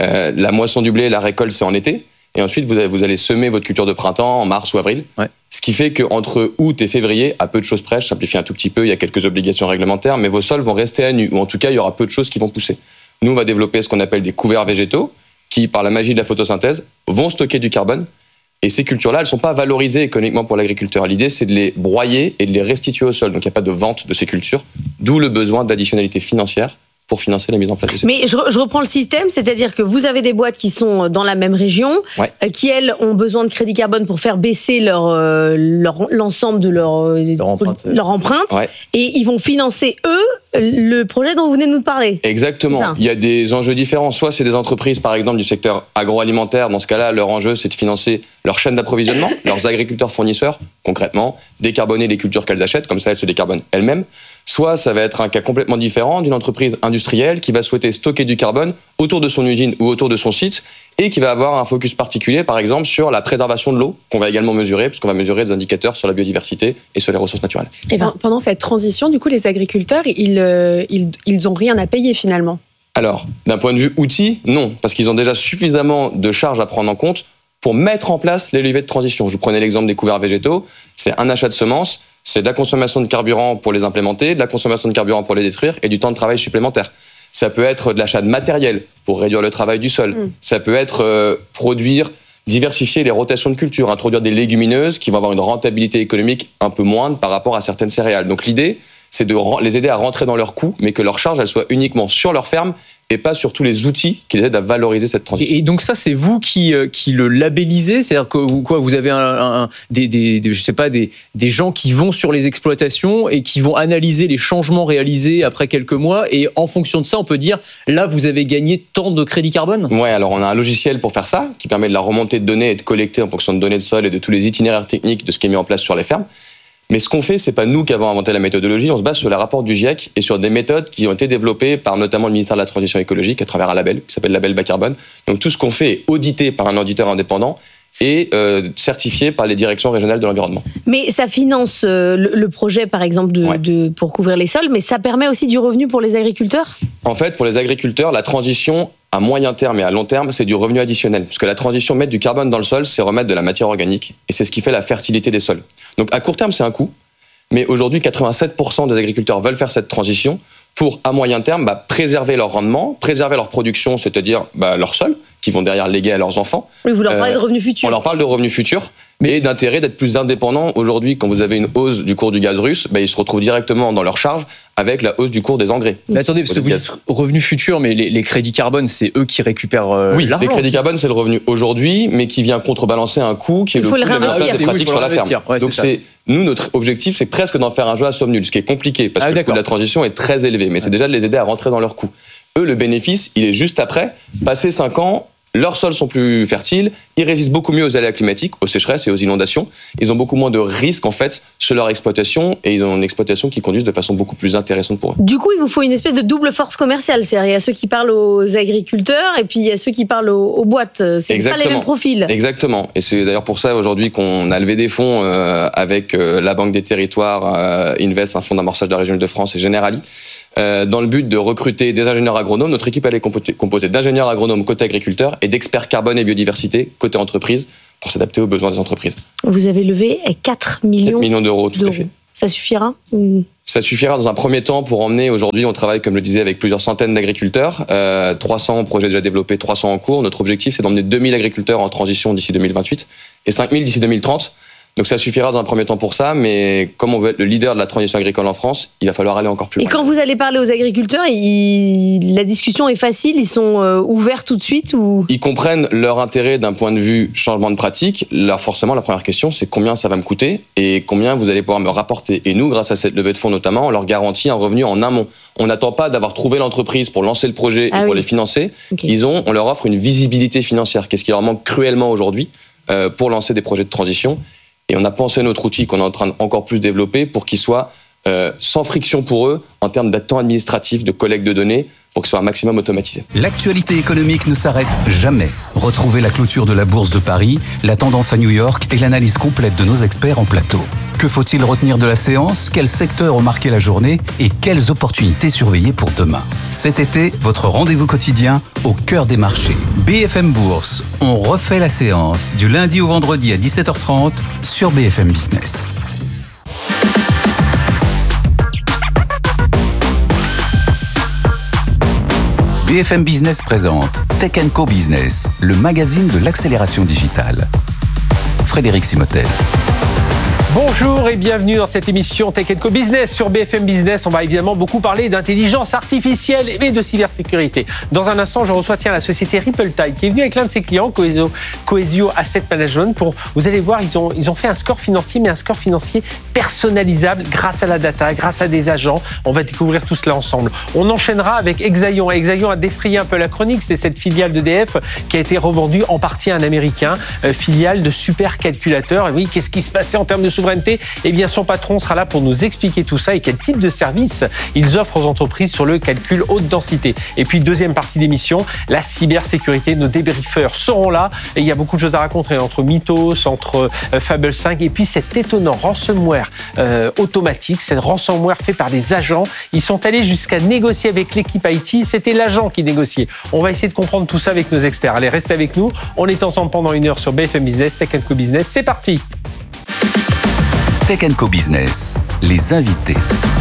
la moisson du blé, la récolte c'est en été, et ensuite vous allez semer votre culture de printemps en mars ou avril. Ouais. Ce qui fait qu'entre août et février, à peu de choses près, je simplifie un tout petit peu, il y a quelques obligations réglementaires, mais vos sols vont rester à nu, ou en tout cas il y aura peu de choses qui vont pousser. Nous on va développer ce qu'on appelle des couverts végétaux, qui par la magie de la photosynthèse vont stocker du carbone. Et ces cultures-là, elles ne sont pas valorisées économiquement pour l'agriculteur. L'idée, c'est de les broyer et de les restituer au sol. Donc, il n'y a pas de vente de ces cultures, d'où le besoin d'additionnalité financière pour financer la mise en place de ces Mais je reprends le système, c'est-à-dire que vous avez des boîtes qui sont dans la même région, ouais, qui, elles, ont besoin de crédit carbone pour faire baisser l'ensemble de leur empreinte, ouais, et ils vont financer, eux, le projet dont vous venez de nous parler. Exactement. Il y a des enjeux différents. Soit c'est des entreprises, par exemple, du secteur agroalimentaire. Dans ce cas-là, leur enjeu, c'est de financer leur chaîne d'approvisionnement, leurs agriculteurs fournisseurs, concrètement, décarboner les cultures qu'elles achètent, comme ça elles se décarbonent elles-mêmes. Soit ça va être un cas complètement différent d'une entreprise industrielle qui va souhaiter stocker du carbone autour de son usine ou autour de son site et qui va avoir un focus particulier, par exemple, sur la préservation de l'eau, qu'on va également mesurer, puisqu'on va mesurer des indicateurs sur la biodiversité et sur les ressources naturelles. Et pendant cette transition, du coup, les agriculteurs, ils ont rien à payer finalement. Alors, d'un point de vue outil, non, parce qu'ils ont déjà suffisamment de charges à prendre en compte pour mettre en place les leviers de transition. Je vous prenais l'exemple des couverts végétaux, c'est un achat de semences, c'est de la consommation de carburant pour les implémenter, de la consommation de carburant pour les détruire et du temps de travail supplémentaire. Ça peut être de l'achat de matériel pour réduire le travail du sol. Ça peut être diversifier les rotations de culture, introduire des légumineuses qui vont avoir une rentabilité économique un peu moindre par rapport à certaines céréales. Donc l'idée, c'est de les aider à rentrer dans leurs coûts, mais que leur charge, elle soit uniquement sur leur ferme et pas sur tous les outils qui les aident à valoriser cette transition. Et donc ça, c'est vous qui le labellisez, c'est-à-dire que vous avez des gens qui vont sur les exploitations et qui vont analyser les changements réalisés après quelques mois, et en fonction de ça, on peut dire, là, vous avez gagné tant de crédits carbone? Ouais, alors on a un logiciel pour faire ça, qui permet de la remontée de données et de collecter en fonction de données de sol et de tous les itinéraires techniques de ce qui est mis en place sur les fermes. Mais ce qu'on fait, c'est pas nous qui avons inventé la méthodologie, on se base sur les rapports du GIEC et sur des méthodes qui ont été développées par notamment le ministère de la Transition écologique à travers un label qui s'appelle label bas carbone. Donc tout ce qu'on fait est audité par un auditeur indépendant et certifié par les directions régionales de l'environnement. Mais ça finance le projet, par exemple, pour couvrir les sols, mais ça permet aussi du revenu pour les agriculteurs? En fait, pour les agriculteurs, la transition à moyen terme et à long terme, c'est du revenu additionnel. Parce que la transition, mettre du carbone dans le sol, c'est remettre de la matière organique. Et c'est ce qui fait la fertilité des sols. Donc à court terme, c'est un coût. Mais aujourd'hui, 87% des agriculteurs veulent faire cette transition pour, à moyen terme, préserver leur rendement, préserver leur production, c'est-à-dire leur sol, qui vont derrière léguer à leurs enfants. Oui, vous leur parlez de revenus futurs. On leur parle de revenus futurs, mais d'intérêt d'être plus indépendants. Aujourd'hui, quand vous avez une hausse du cours du gaz russe, ils se retrouvent directement dans leur charge avec la hausse du cours des engrais. Mais attendez, parce que vous dites revenus futurs, mais les crédits carbone, c'est eux qui récupèrent l'argent. Les crédits carbone, c'est le revenu aujourd'hui, mais qui vient contrebalancer un coût qui est le coût des pratiques sur la ferme. Ouais, donc nous, notre objectif, c'est presque d'en faire un jeu à somme nulle, ce qui est compliqué, parce que le coût de la transition est très élevé, mais c'est déjà de les aider à rentrer dans leur coût. Eux, le bénéfice, il est juste après, passer 5 ans, leurs sols sont plus fertiles, ils résistent beaucoup mieux aux aléas climatiques, aux sécheresses et aux inondations. Ils ont beaucoup moins de risques en fait sur leur exploitation et ils ont une exploitation qui conduit de façon beaucoup plus intéressante pour eux. Du coup, il vous faut une espèce de double force commerciale. C'est-à-dire, il y a ceux qui parlent aux agriculteurs et puis il y a ceux qui parlent aux boîtes. C'est Exactement. pas les mêmes profils. Exactement. Et c'est d'ailleurs pour ça aujourd'hui qu'on a levé des fonds avec la Banque des Territoires, Invest, un fonds d'amorçage de la région Île-de-France et Generali. Dans le but de recruter des ingénieurs agronomes. Notre équipe elle est composée d'ingénieurs agronomes côté agriculteurs et d'experts carbone et biodiversité côté entreprise pour s'adapter aux besoins des entreprises. Vous avez levé 4 millions d'euros, tout à fait. Ça suffira Ça suffira dans un premier temps pour emmener, aujourd'hui on travaille comme je le disais avec plusieurs centaines d'agriculteurs, 300 projets déjà développés, 300 en cours. Notre objectif c'est d'emmener 2000 agriculteurs en transition d'ici 2028 et 5000 d'ici 2030. Donc ça suffira dans un premier temps pour ça, mais comme on veut être le leader de la transition agricole en France, il va falloir aller encore plus loin. Et quand vous allez parler aux agriculteurs, la discussion est facile, ils sont ouverts tout de suite ou... Ils comprennent leur intérêt d'un point de vue changement de pratique. Là, forcément, la première question, c'est combien ça va me coûter et combien vous allez pouvoir me rapporter. Et nous, grâce à cette levée de fonds notamment, on leur garantit un revenu en amont. On n'attend pas d'avoir trouvé l'entreprise pour lancer le projet et pour les financer. Okay. On leur offre une visibilité financière, qu'est-ce qui leur manque cruellement aujourd'hui pour lancer des projets de transition. Et on a pensé notre outil qu'on est en train d'encore plus développer pour qu'il soit sans friction pour eux en termes d'actes administratifs, de collecte de données, pour qu'il soit un maximum automatisé. L'actualité économique ne s'arrête jamais. Retrouvez la clôture de la Bourse de Paris, la tendance à New York et l'analyse complète de nos experts en plateau. Que faut-il retenir de la séance? Quels secteurs ont marqué la journée? Et quelles opportunités surveiller pour demain? Cet été, votre rendez-vous quotidien au cœur des marchés. BFM Bourse, on refait la séance du lundi au vendredi à 17h30 sur BFM Business. BFM Business présente Tech & Co Business, le magazine de l'accélération digitale. Frédéric Simotel. Bonjour et bienvenue dans cette émission Tech & Co Business sur BFM Business. On va évidemment beaucoup parler d'intelligence artificielle et de cybersécurité. Dans un instant, je reçois la société Ripple-Tide qui est venue avec l'un de ses clients, Coesio Asset Management. Vous allez voir, ils ont fait un score financier, mais un score financier personnalisable grâce à la data, grâce à des agents. On va découvrir tout cela ensemble. On enchaînera avec Exaion. Exaion a défrayé un peu la chronique. C'était cette filiale d'EDF qui a été revendue en partie à un Américain, filiale de supercalculateur. Et oui, qu'est-ce qui se passait en termes de souveraineté? Eh bien, son patron sera là pour nous expliquer tout ça et quel type de service ils offrent aux entreprises sur le calcul haute densité. Et puis, deuxième partie d'émission, la cybersécurité. Nos débriefeurs seront là et il y a beaucoup de choses à raconter entre Mythos, entre Fable 5 et puis cet étonnant ransomware automatique, cette ransomware fait par des agents. Ils sont allés jusqu'à négocier avec l'équipe IT. C'était l'agent qui négociait. On va essayer de comprendre tout ça avec nos experts. Allez, restez avec nous. On est ensemble pendant 1 heure sur BFM Business, Tech & Co Business. C'est parti. Tech & Co Business, les invités.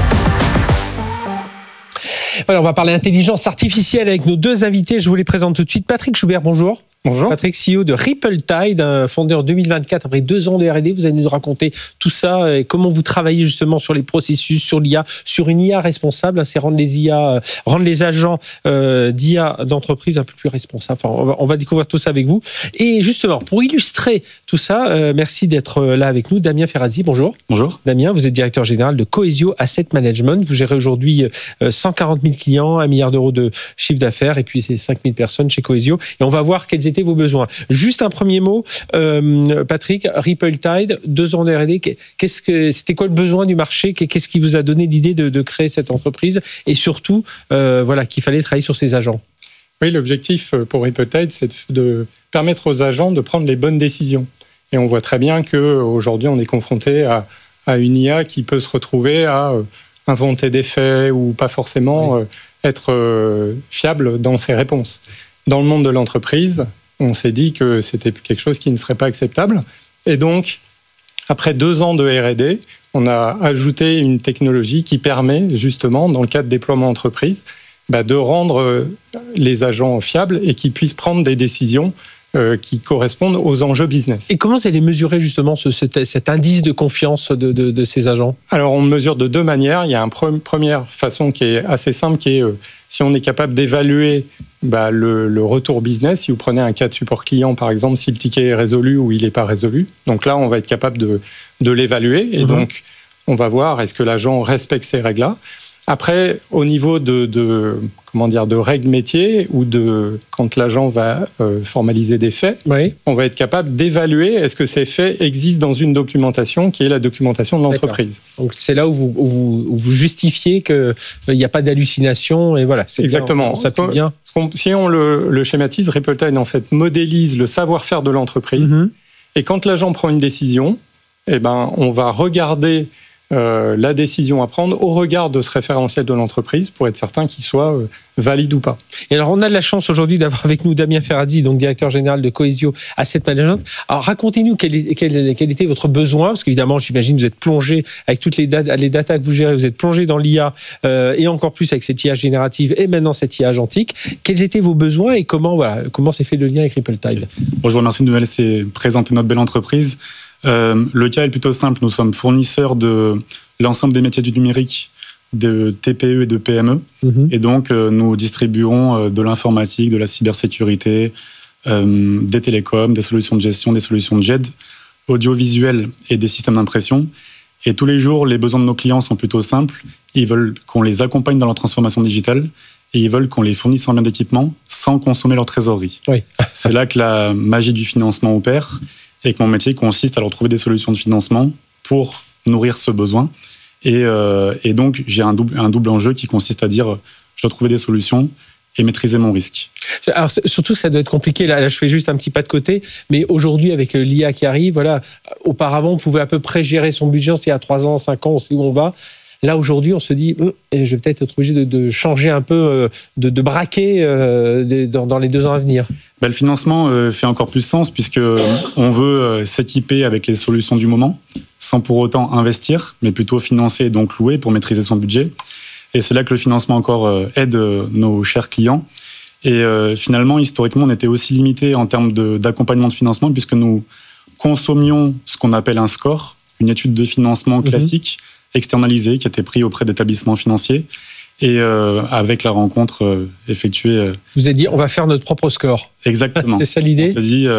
Voilà, on va parler intelligence artificielle avec nos deux invités. Je vous les présente tout de suite. Patrick Schubert, bonjour. Bonjour. Patrick, CEO de Ripple-Tide, fondé en 2024 après 2 ans de R&D. Vous allez nous raconter tout ça et comment vous travaillez justement sur les processus, sur l'IA, sur une IA responsable. C'est rendre les agents d'IA d'entreprise un peu plus responsables. Enfin, on va découvrir tout ça avec vous. Et justement, pour illustrer tout ça, merci d'être là avec nous. Damien Ferrazzi, bonjour. Bonjour. Damien, vous êtes directeur général de Coesio Asset Management. Vous gérez aujourd'hui 140 000 clients, 1 milliard d'euros de chiffre d'affaires et puis c'est 5 000 personnes chez Coesio. Et on va voir quels étaient vos besoins. Juste un premier mot, Patrick, Ripple-Tide, 2 ans de R&D, c'était quoi le besoin du marché? Qu'est-ce qui vous a donné l'idée de créer cette entreprise? Et surtout, qu'il fallait travailler sur ces agents. Oui, l'objectif pour Ripple-Tide, c'est de permettre aux agents de prendre les bonnes décisions. Et on voit très bien qu'aujourd'hui, on est confronté à une IA qui peut se retrouver à inventer des faits ou pas forcément être fiable dans ses réponses. Dans le monde de l'entreprise, on s'est dit que c'était quelque chose qui ne serait pas acceptable. Et donc, après 2 ans de R&D, on a ajouté une technologie qui permet justement, dans le cadre de déploiement entreprise, de rendre les agents fiables et qu'ils puissent prendre des décisions qui correspondent aux enjeux business. Et comment vous allez mesurer justement cet indice de confiance de ces agents? Alors, on mesure de 2 manières. Il y a une première façon qui est assez simple, qui est si on est capable d'évaluer le retour business. Si vous prenez un cas de support client, par exemple, si le ticket est résolu ou il n'est pas résolu. Donc là, on va être capable de l'évaluer. Et donc, on va voir est-ce que l'agent respecte ces règles-là. Après, au niveau de règles métiers ou quand l'agent va formaliser des faits, on va être capable d'évaluer est-ce que ces faits existent dans une documentation qui est la documentation de l'entreprise. Donc c'est là où vous justifiez qu'il n'y a pas d'hallucination et voilà. Exactement. On s'appuie bien. Si on le schématise, Ripple Tide en fait modélise le savoir-faire de l'entreprise et quand l'agent prend une décision, on va regarder la décision à prendre au regard de ce référentiel de l'entreprise pour être certain qu'il soit valide ou pas. Et alors, on a de la chance aujourd'hui d'avoir avec nous Damien Ferrazzi, donc directeur général de Coesio Asset Management. Alors, racontez-nous quel était votre besoin, parce qu'évidemment, j'imagine, vous êtes plongé avec toutes les data que vous gérez, vous êtes plongé dans l'IA et encore plus avec cette IA générative et maintenant cette IA agentique. Quels étaient vos besoins et comment s'est fait le lien avec Ripple Tide ? Bon, je vous remercie de me laisser présenter notre belle entreprise. Le cas est plutôt simple. Nous sommes fournisseurs de l'ensemble des métiers du numérique, de TPE et de PME. Et donc, nous distribuons de l'informatique, de la cybersécurité, des télécoms, des solutions de gestion, des solutions de GED, audiovisuels et des systèmes d'impression. Et tous les jours, les besoins de nos clients sont plutôt simples. Ils veulent qu'on les accompagne dans leur transformation digitale et ils veulent qu'on les fournisse en biens d'équipement sans consommer leur trésorerie. C'est là que la magie du financement opère. Et que mon métier consiste à leur trouver des solutions de financement pour nourrir ce besoin. Et donc, j'ai un double enjeu qui consiste à dire je dois trouver des solutions et maîtriser mon risque. Alors, surtout, ça doit être compliqué. Là, je fais juste un petit pas de côté. Mais aujourd'hui, avec l'IA qui arrive, auparavant, on pouvait à peu près gérer son budget. Il y a 3 ans, 5 ans, on sait où on va. Là, aujourd'hui, on se dit, je vais peut-être être obligé de changer un peu, de braquer dans les 2 ans à venir. Le financement fait encore plus sens puisqu'on veut s'équiper avec les solutions du moment, sans pour autant investir, mais plutôt financer et donc louer pour maîtriser son budget. Et c'est là que le financement encore aide nos chers clients. Et finalement, historiquement, on était aussi limité en termes d'accompagnement de financement puisque nous consommions ce qu'on appelle un score, une étude de financement classique, externalisée, qui était prise auprès d'établissements financiers. Et avec la rencontre effectuée... Vous avez dit, on va faire notre propre score. Exactement. C'est ça l'idée ? On s'est dit,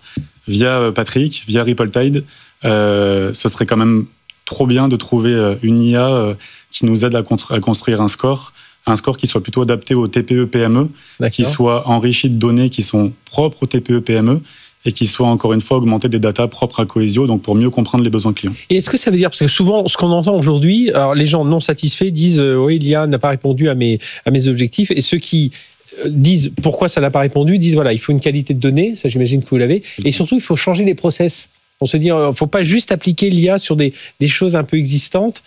via Patrick, via Ripple Tide, ce serait quand même trop bien de trouver une IA qui nous aide à construire un score qui soit plutôt adapté aux TPE-PME, qui soit enrichi de données qui sont propres aux TPE-PME, et qui soit encore une fois augmenté des datas propres à Coesio, donc pour mieux comprendre les besoins clients. Et est-ce que ça veut dire, parce que souvent, ce qu'on entend aujourd'hui, alors les gens non satisfaits disent oui, l'IA n'a pas répondu à mes objectifs, et ceux qui disent pourquoi ça n'a pas répondu, disent voilà, il faut une qualité de données, ça j'imagine que vous l'avez, et surtout il faut changer les process. On se dit, il ne faut pas juste appliquer l'IA sur des choses un peu existantes.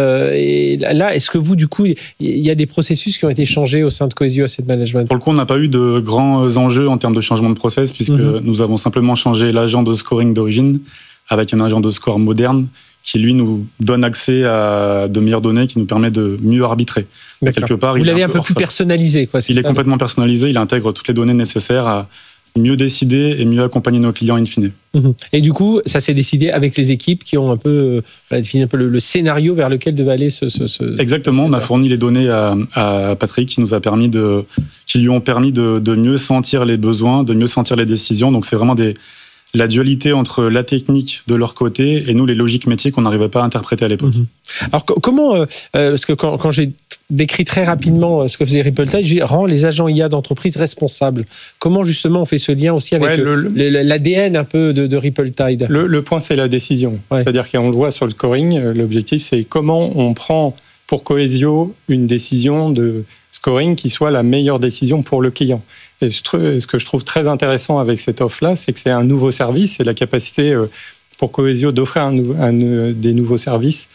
Et là, est-ce que vous, du coup, il y a des processus qui ont été changés au sein de Coesio Asset Management ? Pour le coup, on n'a pas eu de grands enjeux en termes de changement de process, puisque nous avons simplement changé l'agent de scoring d'origine avec un agent de score moderne qui, lui, nous donne accès à de meilleures données qui nous permet de mieux arbitrer. Quelque part, vous l'avez un peu plus personnalisé, quoi. Il est complètement personnalisé, il intègre toutes les données nécessaires à mieux décider et mieux accompagner nos clients in fine. Et du coup, ça s'est décidé avec les équipes qui ont un peu défini un peu le scénario vers lequel devait aller ce... Exactement, on a fourni les données à Patrick qui lui ont permis de mieux sentir les besoins, de mieux sentir les décisions. Donc c'est vraiment la dualité entre la technique de leur côté et nous, les logiques métiers qu'on n'arrivait pas à interpréter à l'époque. Alors comment, parce que quand j'ai décrit très rapidement ce que faisait Ripple Tide, je dis, rend les agents IA d'entreprise responsables. Comment justement on fait ce lien aussi avec l'ADN un peu de Ripple Tide ? Le point, c'est la décision. C'est-à-dire qu'on le voit sur le scoring, l'objectif, c'est comment on prend pour Coesio une décision de scoring qui soit la meilleure décision pour le client. Et ce que je trouve très intéressant avec cette offre-là, c'est que c'est un nouveau service et la capacité pour Coesio d'offrir des nouveaux services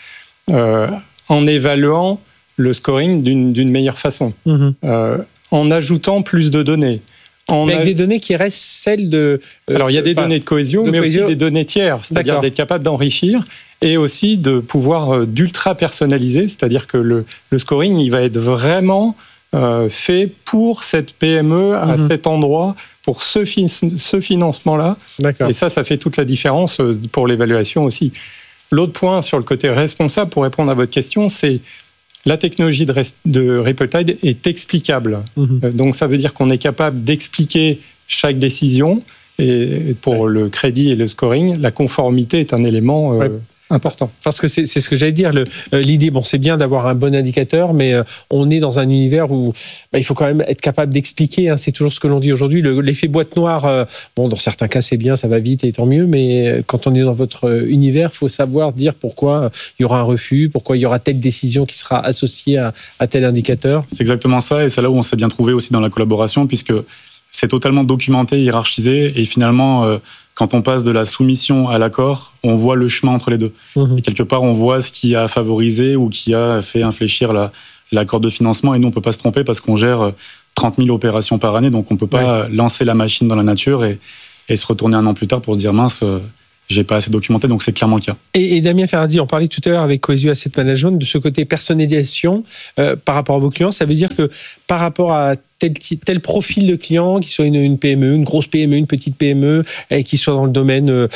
en évaluant le scoring d'une meilleure façon, en ajoutant plus de données. Mais avec des données qui restent celles de... Alors, il y a des données de Coesio, mais aussi des données tiers, c'est-à-dire d'être capable d'enrichir et aussi de pouvoir d'ultra personnaliser, c'est-à-dire que le scoring, il va être vraiment fait pour cette PME à cet endroit, pour ce financement-là. Et ça fait toute la différence pour l'évaluation aussi. L'autre point sur le côté responsable, pour répondre à votre question, c'est la technologie de Ripple Tide est explicable. Donc ça veut dire qu'on est capable d'expliquer chaque décision. Et pour le crédit et le scoring, la conformité est un élément important. Parce que c'est ce que j'allais dire. L'idée, c'est bien d'avoir un bon indicateur, mais on est dans un univers où il faut quand même être capable d'expliquer. C'est toujours ce que l'on dit aujourd'hui. L'effet boîte noire, dans certains cas, c'est bien, ça va vite et tant mieux, mais quand on est dans votre univers, il faut savoir dire pourquoi il y aura un refus, pourquoi il y aura telle décision qui sera associée à tel indicateur. C'est exactement ça, et c'est là où on s'est bien trouvé aussi dans la collaboration, puisque c'est totalement documenté, hiérarchisé, et finalement, quand on passe de la soumission à l'accord, on voit le chemin entre les deux. Et quelque part, on voit ce qui a favorisé ou qui a fait infléchir l'accord de financement. Et nous, on ne peut pas se tromper parce qu'on gère 30 000 opérations par année. Donc, on ne peut pas lancer la machine dans la nature et se retourner un an plus tard pour se dire « mince, j'ai pas assez documenté », donc c'est clairement le cas. Et Damien Ferradi, on parlait tout à l'heure avec Cohesio Asset Management de ce côté personnalisation par rapport à vos clients. Ça veut dire que par rapport à tel profil de client, qui soit une PME, une grosse PME, une petite PME, et qui soit dans le domaine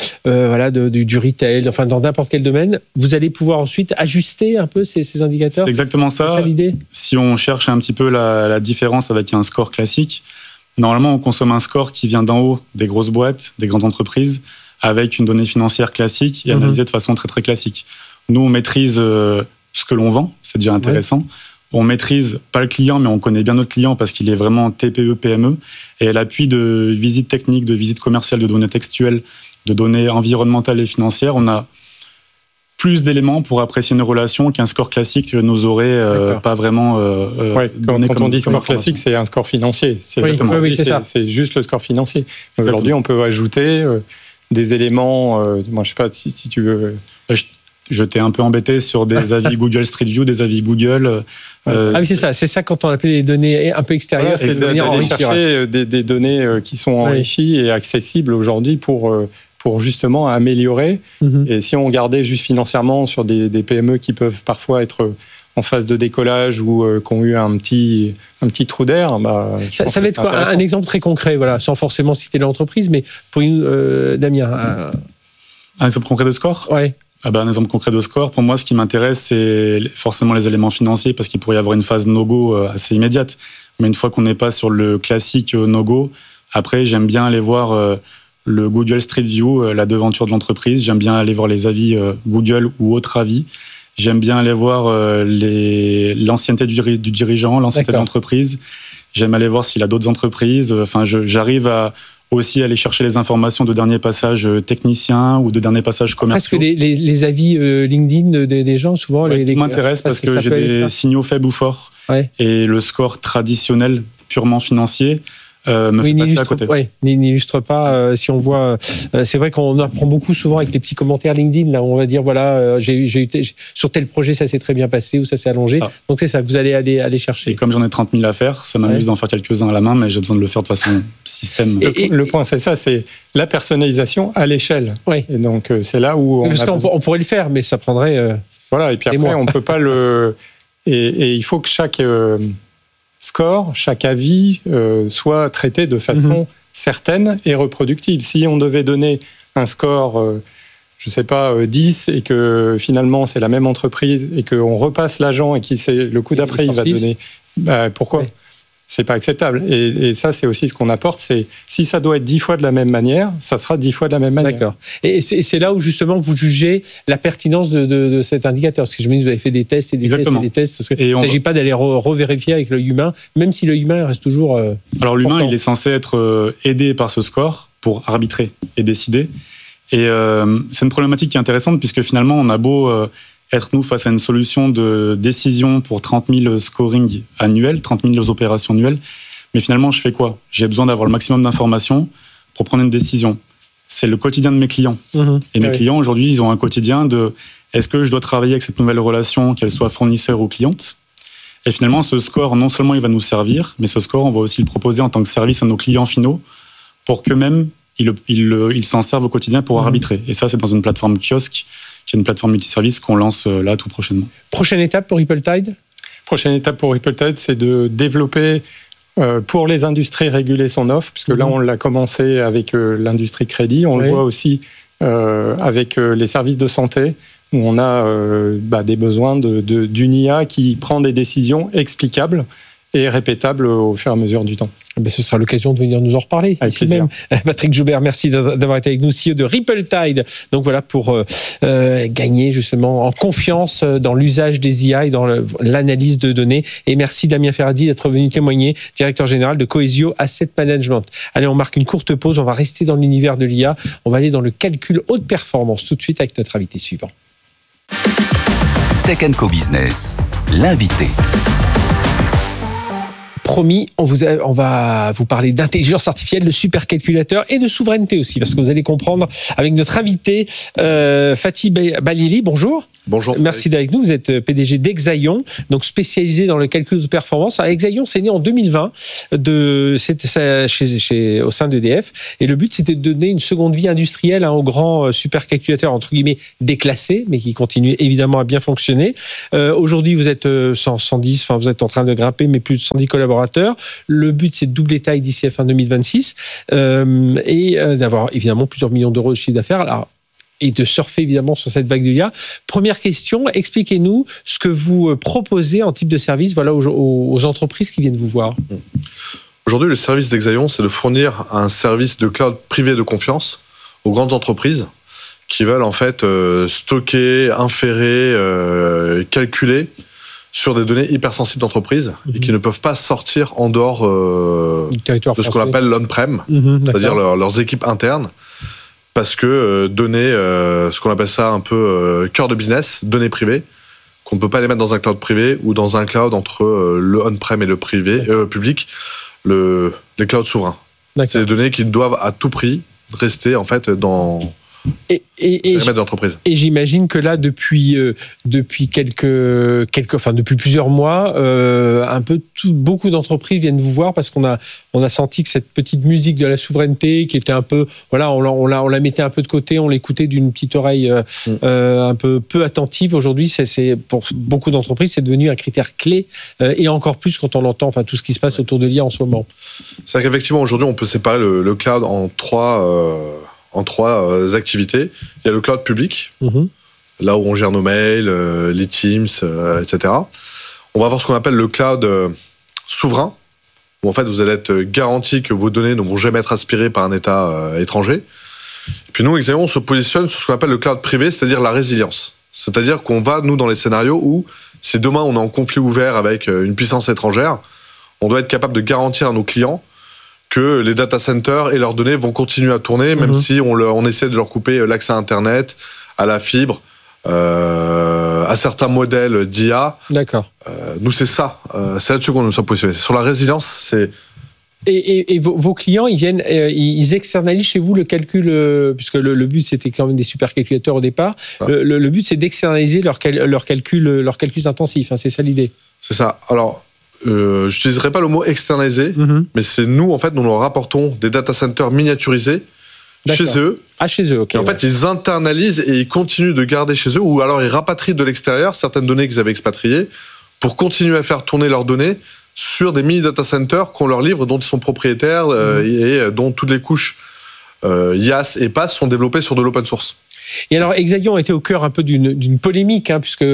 du retail, enfin dans n'importe quel domaine, vous allez pouvoir ensuite ajuster un peu ces indicateurs. C'est exactement ça. C'est ça l'idée. Si on cherche un petit peu la différence avec un score classique, normalement on consomme un score qui vient d'en haut des grosses boîtes, des grandes entreprises, avec une donnée financière classique et analysée de façon très très classique. Nous, on maîtrise ce que l'on vend, c'est déjà intéressant. Ouais. On maîtrise pas le client, mais on connaît bien notre client parce qu'il est vraiment TPE, PME. Et à l'appui de visites techniques, de visites commerciales, de données textuelles, de données environnementales et financières, on a plus d'éléments pour apprécier une relation qu'un score classique nous aurait pas vraiment donné. Quand on dit score classique, c'est un score financier. C'est juste le score financier. Aujourd'hui, on peut ajouter des éléments, moi je sais pas si tu veux... Je t'ai un peu embêté sur des avis Google Street View, des avis Google. Oui, c'est ça quand on appelle les données un peu extérieures, c'est de venir chercher des données qui sont enrichies et accessibles aujourd'hui pour justement améliorer. Et si on regardait juste financièrement sur des PME qui peuvent parfois être en phase de décollage ou qui ont eu un petit trou d'air, ça va être quoi, un exemple très concret, sans forcément citer l'entreprise, mais pour Damien. Un exemple concret de score ? Ouais. Un exemple concret de score, pour moi, ce qui m'intéresse, c'est forcément les éléments financiers, parce qu'il pourrait y avoir une phase no-go assez immédiate. Mais une fois qu'on n'est pas sur le classique no-go, après, j'aime bien aller voir le Google Street View, la devanture de l'entreprise. J'aime bien aller voir les avis Google ou autres avis. J'aime bien aller voir l'ancienneté du dirigeant, l'ancienneté de l'entreprise. J'aime aller voir s'il a d'autres entreprises. Enfin, j'arrive à aussi aller chercher les informations de dernier passage technicien ou de dernier passage commerciaux. Parce que les avis LinkedIn des gens, souvent... tout m'intéresse parce que j'ai des signaux faibles ou forts. Ouais. Et le score traditionnel, purement financier, me fait passer à côté. N'illustre pas. Si on voit... c'est vrai qu'on apprend beaucoup souvent avec les petits commentaires LinkedIn, là, où on va dire, sur tel projet, ça s'est très bien passé ou ça s'est allongé. Donc c'est ça, vous allez aller chercher. Et comme j'en ai 30 000 à faire, ça m'amuse d'en faire quelques-uns à la main, mais j'ai besoin de le faire de façon système. Le point, c'est ça, c'est la personnalisation à l'échelle. Oui. Et donc, c'est là où... Parce qu'on pourrait le faire, mais ça prendrait... et puis après, on ne peut pas le... Et il faut que chaque... score, chaque avis soit traité de façon certaine et reproductible. Si on devait donner un score, 10, et que finalement c'est la même entreprise et qu'on repasse l'agent et qu'il sait le coup d'après, il va donner... pourquoi ? C'est pas acceptable. Et ça, c'est aussi ce qu'on apporte, c'est si ça doit être 10 fois de la même manière, ça sera 10 fois de la même manière. D'accord. Et c'est là où justement vous jugez la pertinence de cet indicateur. Parce que je me dis, vous avez fait des tests et des tests et des tests. Parce qu'il ne s'agit pas d'aller revérifier avec l'œil humain, même si l'œil humain reste toujours... Alors l'humain, il est censé être aidé par ce score pour arbitrer et décider. Et c'est une problématique qui est intéressante puisque finalement, on a beau... être nous face à une solution de décision pour 30 000 scoring annuels, 30 000 opérations annuelles. Mais finalement, je fais quoi ? J'ai besoin d'avoir le maximum d'informations pour prendre une décision. C'est le quotidien de mes clients. Et mes clients, aujourd'hui, ils ont un quotidien de est-ce que je dois travailler avec cette nouvelle relation, qu'elle soit fournisseur ou cliente ? Et finalement, ce score, non seulement il va nous servir, mais ce score, on va aussi le proposer en tant que service à nos clients finaux pour qu'eux-mêmes, ils s'en servent au quotidien pour arbitrer. Et ça, c'est dans une plateforme kiosque, qui est une plateforme multiservice qu'on lance là tout prochainement. Prochaine étape pour Ripple-Tide ? Prochaine étape pour Ripple-Tide, c'est de développer pour les industries régulées son offre, puisque là on l'a commencé avec l'industrie crédit, on le voit aussi avec les services de santé, où on a des besoins d'une IA qui prend des décisions explicables et répétable au fur et à mesure du temps. Ce sera l'occasion de venir nous en reparler. Avec plaisir. Même. Patrick Joubert, merci d'avoir été avec nous, CEO de Ripple-Tide. Donc voilà, pour gagner justement en confiance dans l'usage des IA et dans l'analyse de données. Et merci Damien Ferradi d'être venu témoigner, directeur général de Coesio Asset Management. Allez, on marque une courte pause, on va rester dans l'univers de l'IA. On va aller dans le calcul haute performance tout de suite avec notre invité suivant. Tech & Co Business, l'invité. Promis, on va vous parler d'intelligence artificielle, de supercalculateur et de souveraineté aussi, parce que vous allez comprendre avec notre invité Fatih Balili. Bonjour. Bonjour. Merci d'être avec nous. Vous êtes PDG d'Exaion, donc spécialisé dans le calcul de performance. Alors, Exaion, c'est né en 2020 au sein d'EDF. Et le but, c'était de donner une seconde vie industrielle aux grands supercalculateurs, entre guillemets, déclassés, mais qui continuent évidemment à bien fonctionner. Aujourd'hui, vous êtes 110, vous êtes en train de grimper, mais plus de 110 collaborateurs. Le but, c'est de doubler taille d'ici à fin 2026 et d'avoir évidemment plusieurs millions d'euros de chiffre d'affaires. Alors, et de surfer évidemment sur cette vague de l'IA. Première question, expliquez-nous ce que vous proposez en type de service aux entreprises qui viennent vous voir. Aujourd'hui, le service d'Exaion, c'est de fournir un service de cloud privé de confiance aux grandes entreprises qui veulent en fait stocker, inférer, calculer sur des données hypersensibles d'entreprises et qui ne peuvent pas sortir en dehors de ce qu'on appelle l'on-prem, c'est-à-dire leurs équipes internes. Parce que donner, ce qu'on appelle ça un peu cœur de business, données privées, qu'on ne peut pas les mettre dans un cloud privé ou dans un cloud entre le on-prem et le public, les clouds souverains. C'est des données qui doivent à tout prix rester en fait dans périmètre d'entreprise. Et j'imagine que là, depuis plusieurs mois, beaucoup d'entreprises viennent vous voir parce qu'on a senti que cette petite musique de la souveraineté qui était un peu, on la mettait un peu de côté, on l'écoutait d'une petite oreille un peu attentive. Aujourd'hui, c'est pour beaucoup d'entreprises, c'est devenu un critère clé et encore plus quand on entend tout ce qui se passe autour de l'IA en ce moment. C'est-à-dire qu'effectivement, aujourd'hui, on peut séparer le cloud en trois activités. Il y a le cloud public, là où on gère nos mails, les Teams, etc. On va avoir ce qu'on appelle le cloud souverain, où en fait vous allez être garanti que vos données ne vont jamais être aspirées par un État étranger. Et puis nous, Exaion, on se positionne sur ce qu'on appelle le cloud privé, c'est-à-dire la résilience. C'est-à-dire qu'on va, nous, dans les scénarios où, si demain on est en conflit ouvert avec une puissance étrangère, on doit être capable de garantir à nos clients que les data centers et leurs données vont continuer à tourner, même si on essaie de leur couper l'accès à Internet, à la fibre, à certains modèles d'IA. D'accord. Nous, c'est ça. C'est là-dessus qu'on nous sommes positionnés. Sur la résilience, c'est... Et vos clients, ils externalisent chez vous le calcul, puisque le but, c'était quand même des supercalculateurs au départ. Le but, c'est d'externaliser leurs calculs intensifs. C'est ça l'idée. C'est ça. Alors... je n'utiliserai pas le mot externalisé, mais c'est nous, en fait, nous leur rapportons des data centers miniaturisés chez eux. Ah, chez eux, ok. Et en fait, ils internalisent et ils continuent de garder chez eux, ou alors ils rapatrient de l'extérieur certaines données qu'ils avaient expatriées pour continuer à faire tourner leurs données sur des mini-data centers qu'on leur livre, dont ils sont propriétaires et dont toutes les couches IaaS et PaaS sont développées sur de l'open source. Et alors, Exaion a été au cœur un peu d'une polémique, puisque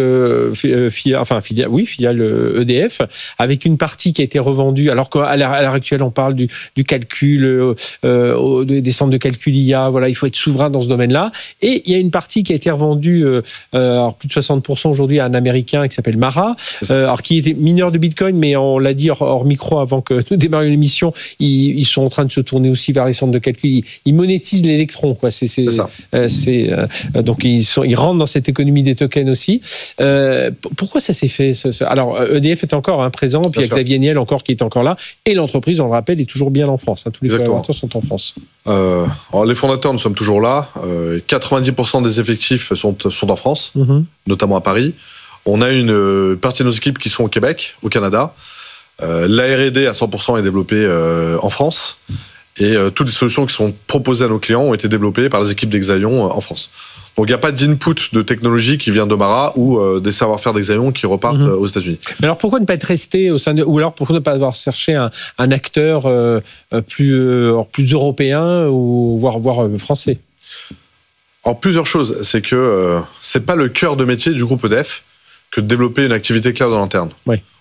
filiale EDF, avec une partie qui a été revendue, alors qu'à l'heure actuelle, on parle du calcul, des centres de calcul IA, il faut être souverain dans ce domaine-là. Et il y a une partie qui a été revendue, alors plus de 60% aujourd'hui, à un Américain qui s'appelle Mara, alors qui était mineur de Bitcoin, mais on l'a dit hors micro avant que nous démarrions l'émission, ils sont en train de se tourner aussi vers les centres de calcul. Ils monétisent l'électron, quoi. C'est ça. Donc ils rentrent dans cette économie des tokens aussi. Pourquoi ça s'est fait Alors EDF est encore présent, puis il y a Xavier Niel encore qui est encore là, et l'entreprise, on le rappelle, est toujours bien en France. Tous les collaborateurs sont en France. Alors les fondateurs, nous sommes toujours là. 90% des effectifs sont en France, notamment à Paris. On a une partie de nos équipes qui sont au Québec, au Canada. La R&D à 100% est développée en France. Et toutes les solutions qui sont proposées à nos clients ont été développées par les équipes d'Exaion en France. Donc il n'y a pas d'input de technologie qui vient de Mara ou des savoir-faire d'Exaion qui repartent aux États-Unis. Mais alors pourquoi ne pas être resté au sein de... Ou alors pourquoi ne pas avoir cherché un acteur plus européen ou voire français? Alors plusieurs choses. C'est que c'est pas le cœur de métier du groupe EDF que de développer une activité cloud en interne. Oui.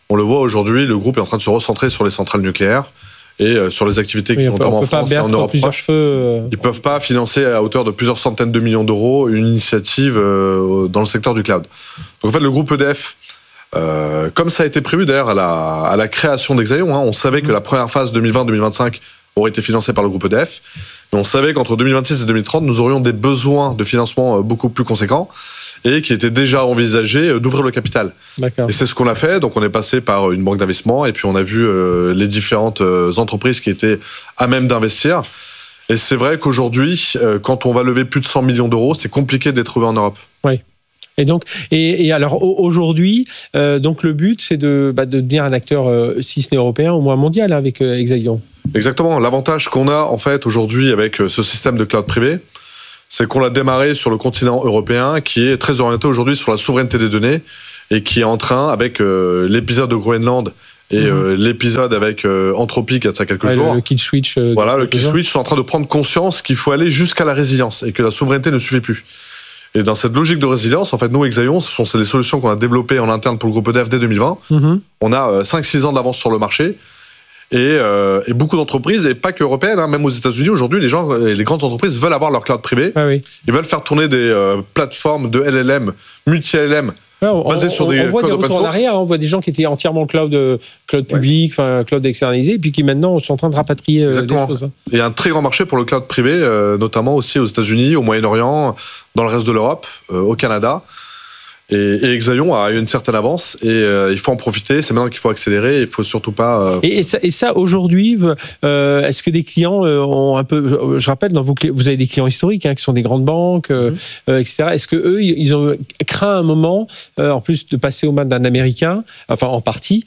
On le voit aujourd'hui, le groupe est en train de se recentrer sur les centrales nucléaires et sur les activités qui sont notamment en France et en Europe. Ils ne peuvent pas financer à hauteur de plusieurs centaines de millions d'euros une initiative dans le secteur du cloud. Donc en fait, le groupe EDF, comme ça a été prévu d'ailleurs à la création d'Exaion, on savait que la première phase 2020-2025 aurait été financée par le groupe EDF, mais on savait qu'entre 2026 et 2030, nous aurions des besoins de financement beaucoup plus conséquents et qui était déjà envisagé d'ouvrir le capital. D'accord. Et c'est ce qu'on a fait. Donc on est passé par une banque d'investissement et puis on a vu les différentes entreprises qui étaient à même d'investir. Et c'est vrai qu'aujourd'hui, quand on va lever plus de 100 millions d'euros, c'est compliqué de les trouver en Europe. Oui. Et donc, et alors aujourd'hui, donc le but, c'est de devenir un acteur, si ce n'est européen, au moins mondial, avec Exaion. Exactement. L'avantage qu'on a en fait aujourd'hui avec ce système de cloud privé, c'est qu'on l'a démarré sur le continent européen, qui est très orienté aujourd'hui sur la souveraineté des données et qui est en train, avec l'épisode de Groenland et l'épisode avec Anthropic il y a quelques jours. Le kill switch. Le kill switch sont en train de prendre conscience qu'il faut aller jusqu'à la résilience et que la souveraineté ne suffit plus. Et dans cette logique de résilience, en fait, nous, Exaion, ce sont des solutions qu'on a développées en interne pour le groupe EDF dès 2020. On a 5-6 ans d'avance sur le marché. Et beaucoup d'entreprises, et pas que européennes, même aux États-Unis, aujourd'hui, les grandes entreprises veulent avoir leur cloud privé. Ils veulent faire tourner des plateformes de LLM, multi-LLM, basées sur des codes open source. On voit des gens qui étaient entièrement cloud public, cloud externalisé, et puis qui maintenant sont en train de rapatrier des choses. Il y a un très grand marché pour le cloud privé, notamment aussi aux États-Unis, au Moyen-Orient, dans le reste de l'Europe, au Canada. Et Exaion a eu une certaine avance et il faut en profiter. C'est maintenant qu'il faut accélérer. Il faut surtout pas. Et ça aujourd'hui, est-ce que des clients ont un peu. Je rappelle, vous avez des clients historiques qui sont des grandes banques, etc. Est-ce que eux, ils ont craint un moment, en plus de passer aux mains d'un Américain, enfin en partie,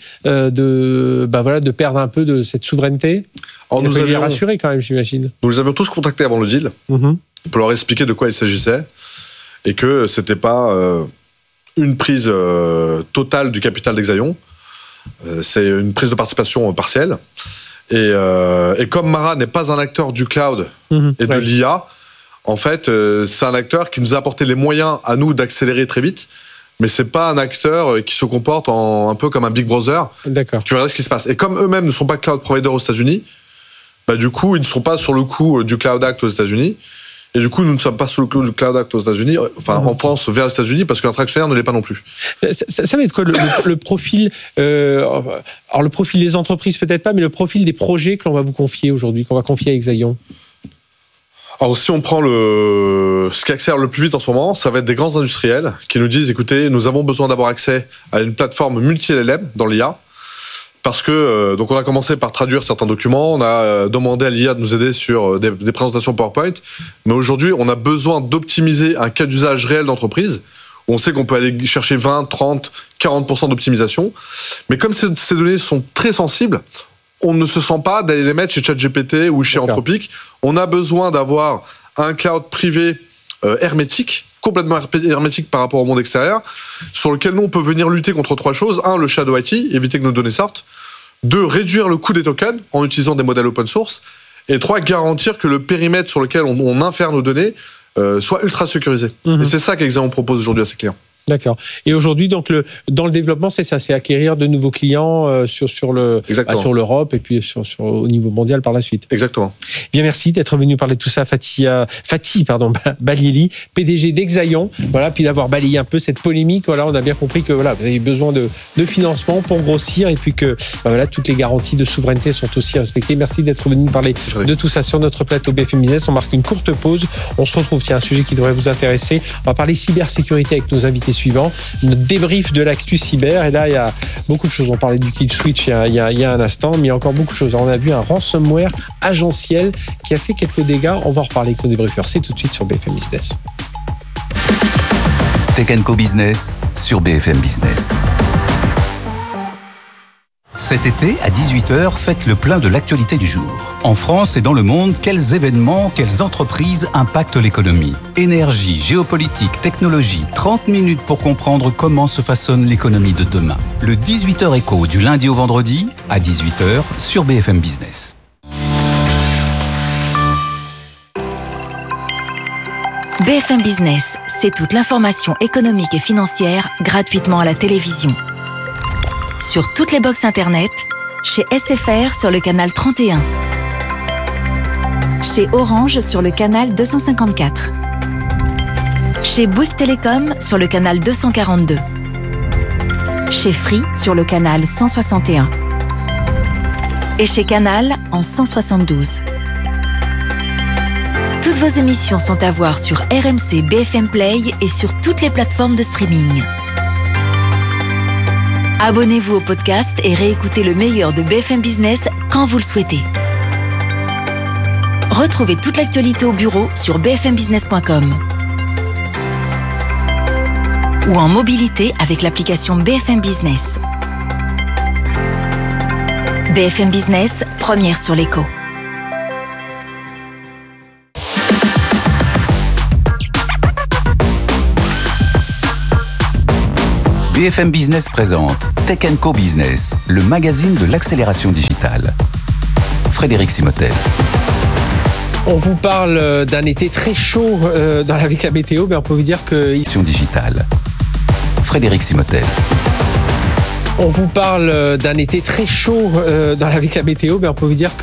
de perdre un peu de cette souveraineté? Alors, nous les rassurer quand même, j'imagine. Nous les avions tous contactés avant le deal pour leur expliquer de quoi il s'agissait et que c'était pas une prise totale du capital d'Exaion. C'est une prise de participation partielle. Et comme Mara n'est pas un acteur du cloud et de l'IA, en fait, c'est un acteur qui nous a apporté les moyens à nous d'accélérer très vite, mais c'est pas un acteur qui se comporte un peu comme un Big Brother, qui regarde ce qui se passe. Et comme eux-mêmes ne sont pas cloud providers aux États-Unis, du coup, ils ne sont pas sur le coup du Cloud Act aux États-Unis. Et du coup, nous ne sommes pas sous le cloud du Cloud Act aux États-Unis, en France vers les États-Unis, parce que notre actionnaire ne l'est pas non plus. Ça va être quoi le profil alors le profil des entreprises peut-être pas, mais le profil des projets que l'on va vous confier aujourd'hui, qu'on va confier à Exaion? Alors si on prend ce qui accélère le plus vite en ce moment, ça va être des grands industriels qui nous disent, écoutez, nous avons besoin d'avoir accès à une plateforme multi-LLM dans l'IA, parce que donc on a commencé par traduire certains documents, on a demandé à l'IA de nous aider sur des présentations PowerPoint, mais aujourd'hui on a besoin d'optimiser un cas d'usage réel d'entreprise, où on sait qu'on peut aller chercher 20, 30, 40% d'optimisation, mais comme ces données sont très sensibles, on ne se sent pas d'aller les mettre chez ChatGPT ou chez Anthropic. On a besoin d'avoir un cloud privé hermétique, complètement hermétique par rapport au monde extérieur, sur lequel nous, on peut venir lutter contre 3 choses. 1, le shadow IT, éviter que nos données sortent. 2, réduire le coût des tokens en utilisant des modèles open source. Et 3, garantir que le périmètre sur lequel on infère nos données soit ultra sécurisé. Et c'est ça qu'Exaion propose aujourd'hui à ses clients. D'accord. Et aujourd'hui, donc dans le développement, c'est ça, c'est acquérir de nouveaux clients sur l'Europe et puis au niveau mondial par la suite. Exactement. Bien, merci d'être venu parler de tout ça, Fatih Balieli, PDG d'Exaion. Voilà, puis d'avoir balayé un peu cette polémique. Voilà, on a bien compris que vous avez besoin de financement pour grossir et puis que toutes les garanties de souveraineté sont aussi respectées. Merci d'être venu parler de tout ça sur notre plateau BFM Business. On marque une courte pause. On se retrouve. Tiens, un sujet qui devrait vous intéresser. On va parler cybersécurité avec nos invités suivant, notre débrief de l'actu cyber. Et là, il y a beaucoup de choses. On parlait du kill switch il y a un instant, mais il y a encore beaucoup de choses. Alors, on a vu un ransomware agentiel qui a fait quelques dégâts. On va en reparler avec nos débriefeurs. C'est tout de suite sur BFM Business. Tech & Co Business sur BFM Business. Cet été, à 18h, faites le plein de l'actualité du jour. En France et dans le monde, quels événements, quelles entreprises impactent l'économie? Énergie, géopolitique, technologie, 30 minutes pour comprendre comment se façonne l'économie de demain. Le 18h Éco du lundi au vendredi, à 18h, sur BFM Business. BFM Business, c'est toute l'information économique et financière gratuitement à la télévision. sur toutes les box internet, chez SFR sur le canal 31, chez Orange sur le canal 254, chez Bouygues Télécom sur le canal 242, chez Free sur le canal 161 et chez Canal en 172. Toutes vos émissions sont à voir sur RMC BFM Play et sur toutes les plateformes de streaming. Abonnez-vous au podcast et réécoutez le meilleur de BFM Business quand vous le souhaitez. Retrouvez toute l'actualité au bureau sur bfmbusiness.com ou en mobilité avec l'application BFM Business. BFM Business, première sur l'écho. BFM Business présente Tech Co Business, le magazine de l'accélération digitale. Frédéric Simotel. On vous parle d'un été très chaud avec la météo, mais on peut vous dire que... digitale. Frédéric Simotel. On vous parle d'un été très chaud avec la météo, mais on peut vous dire que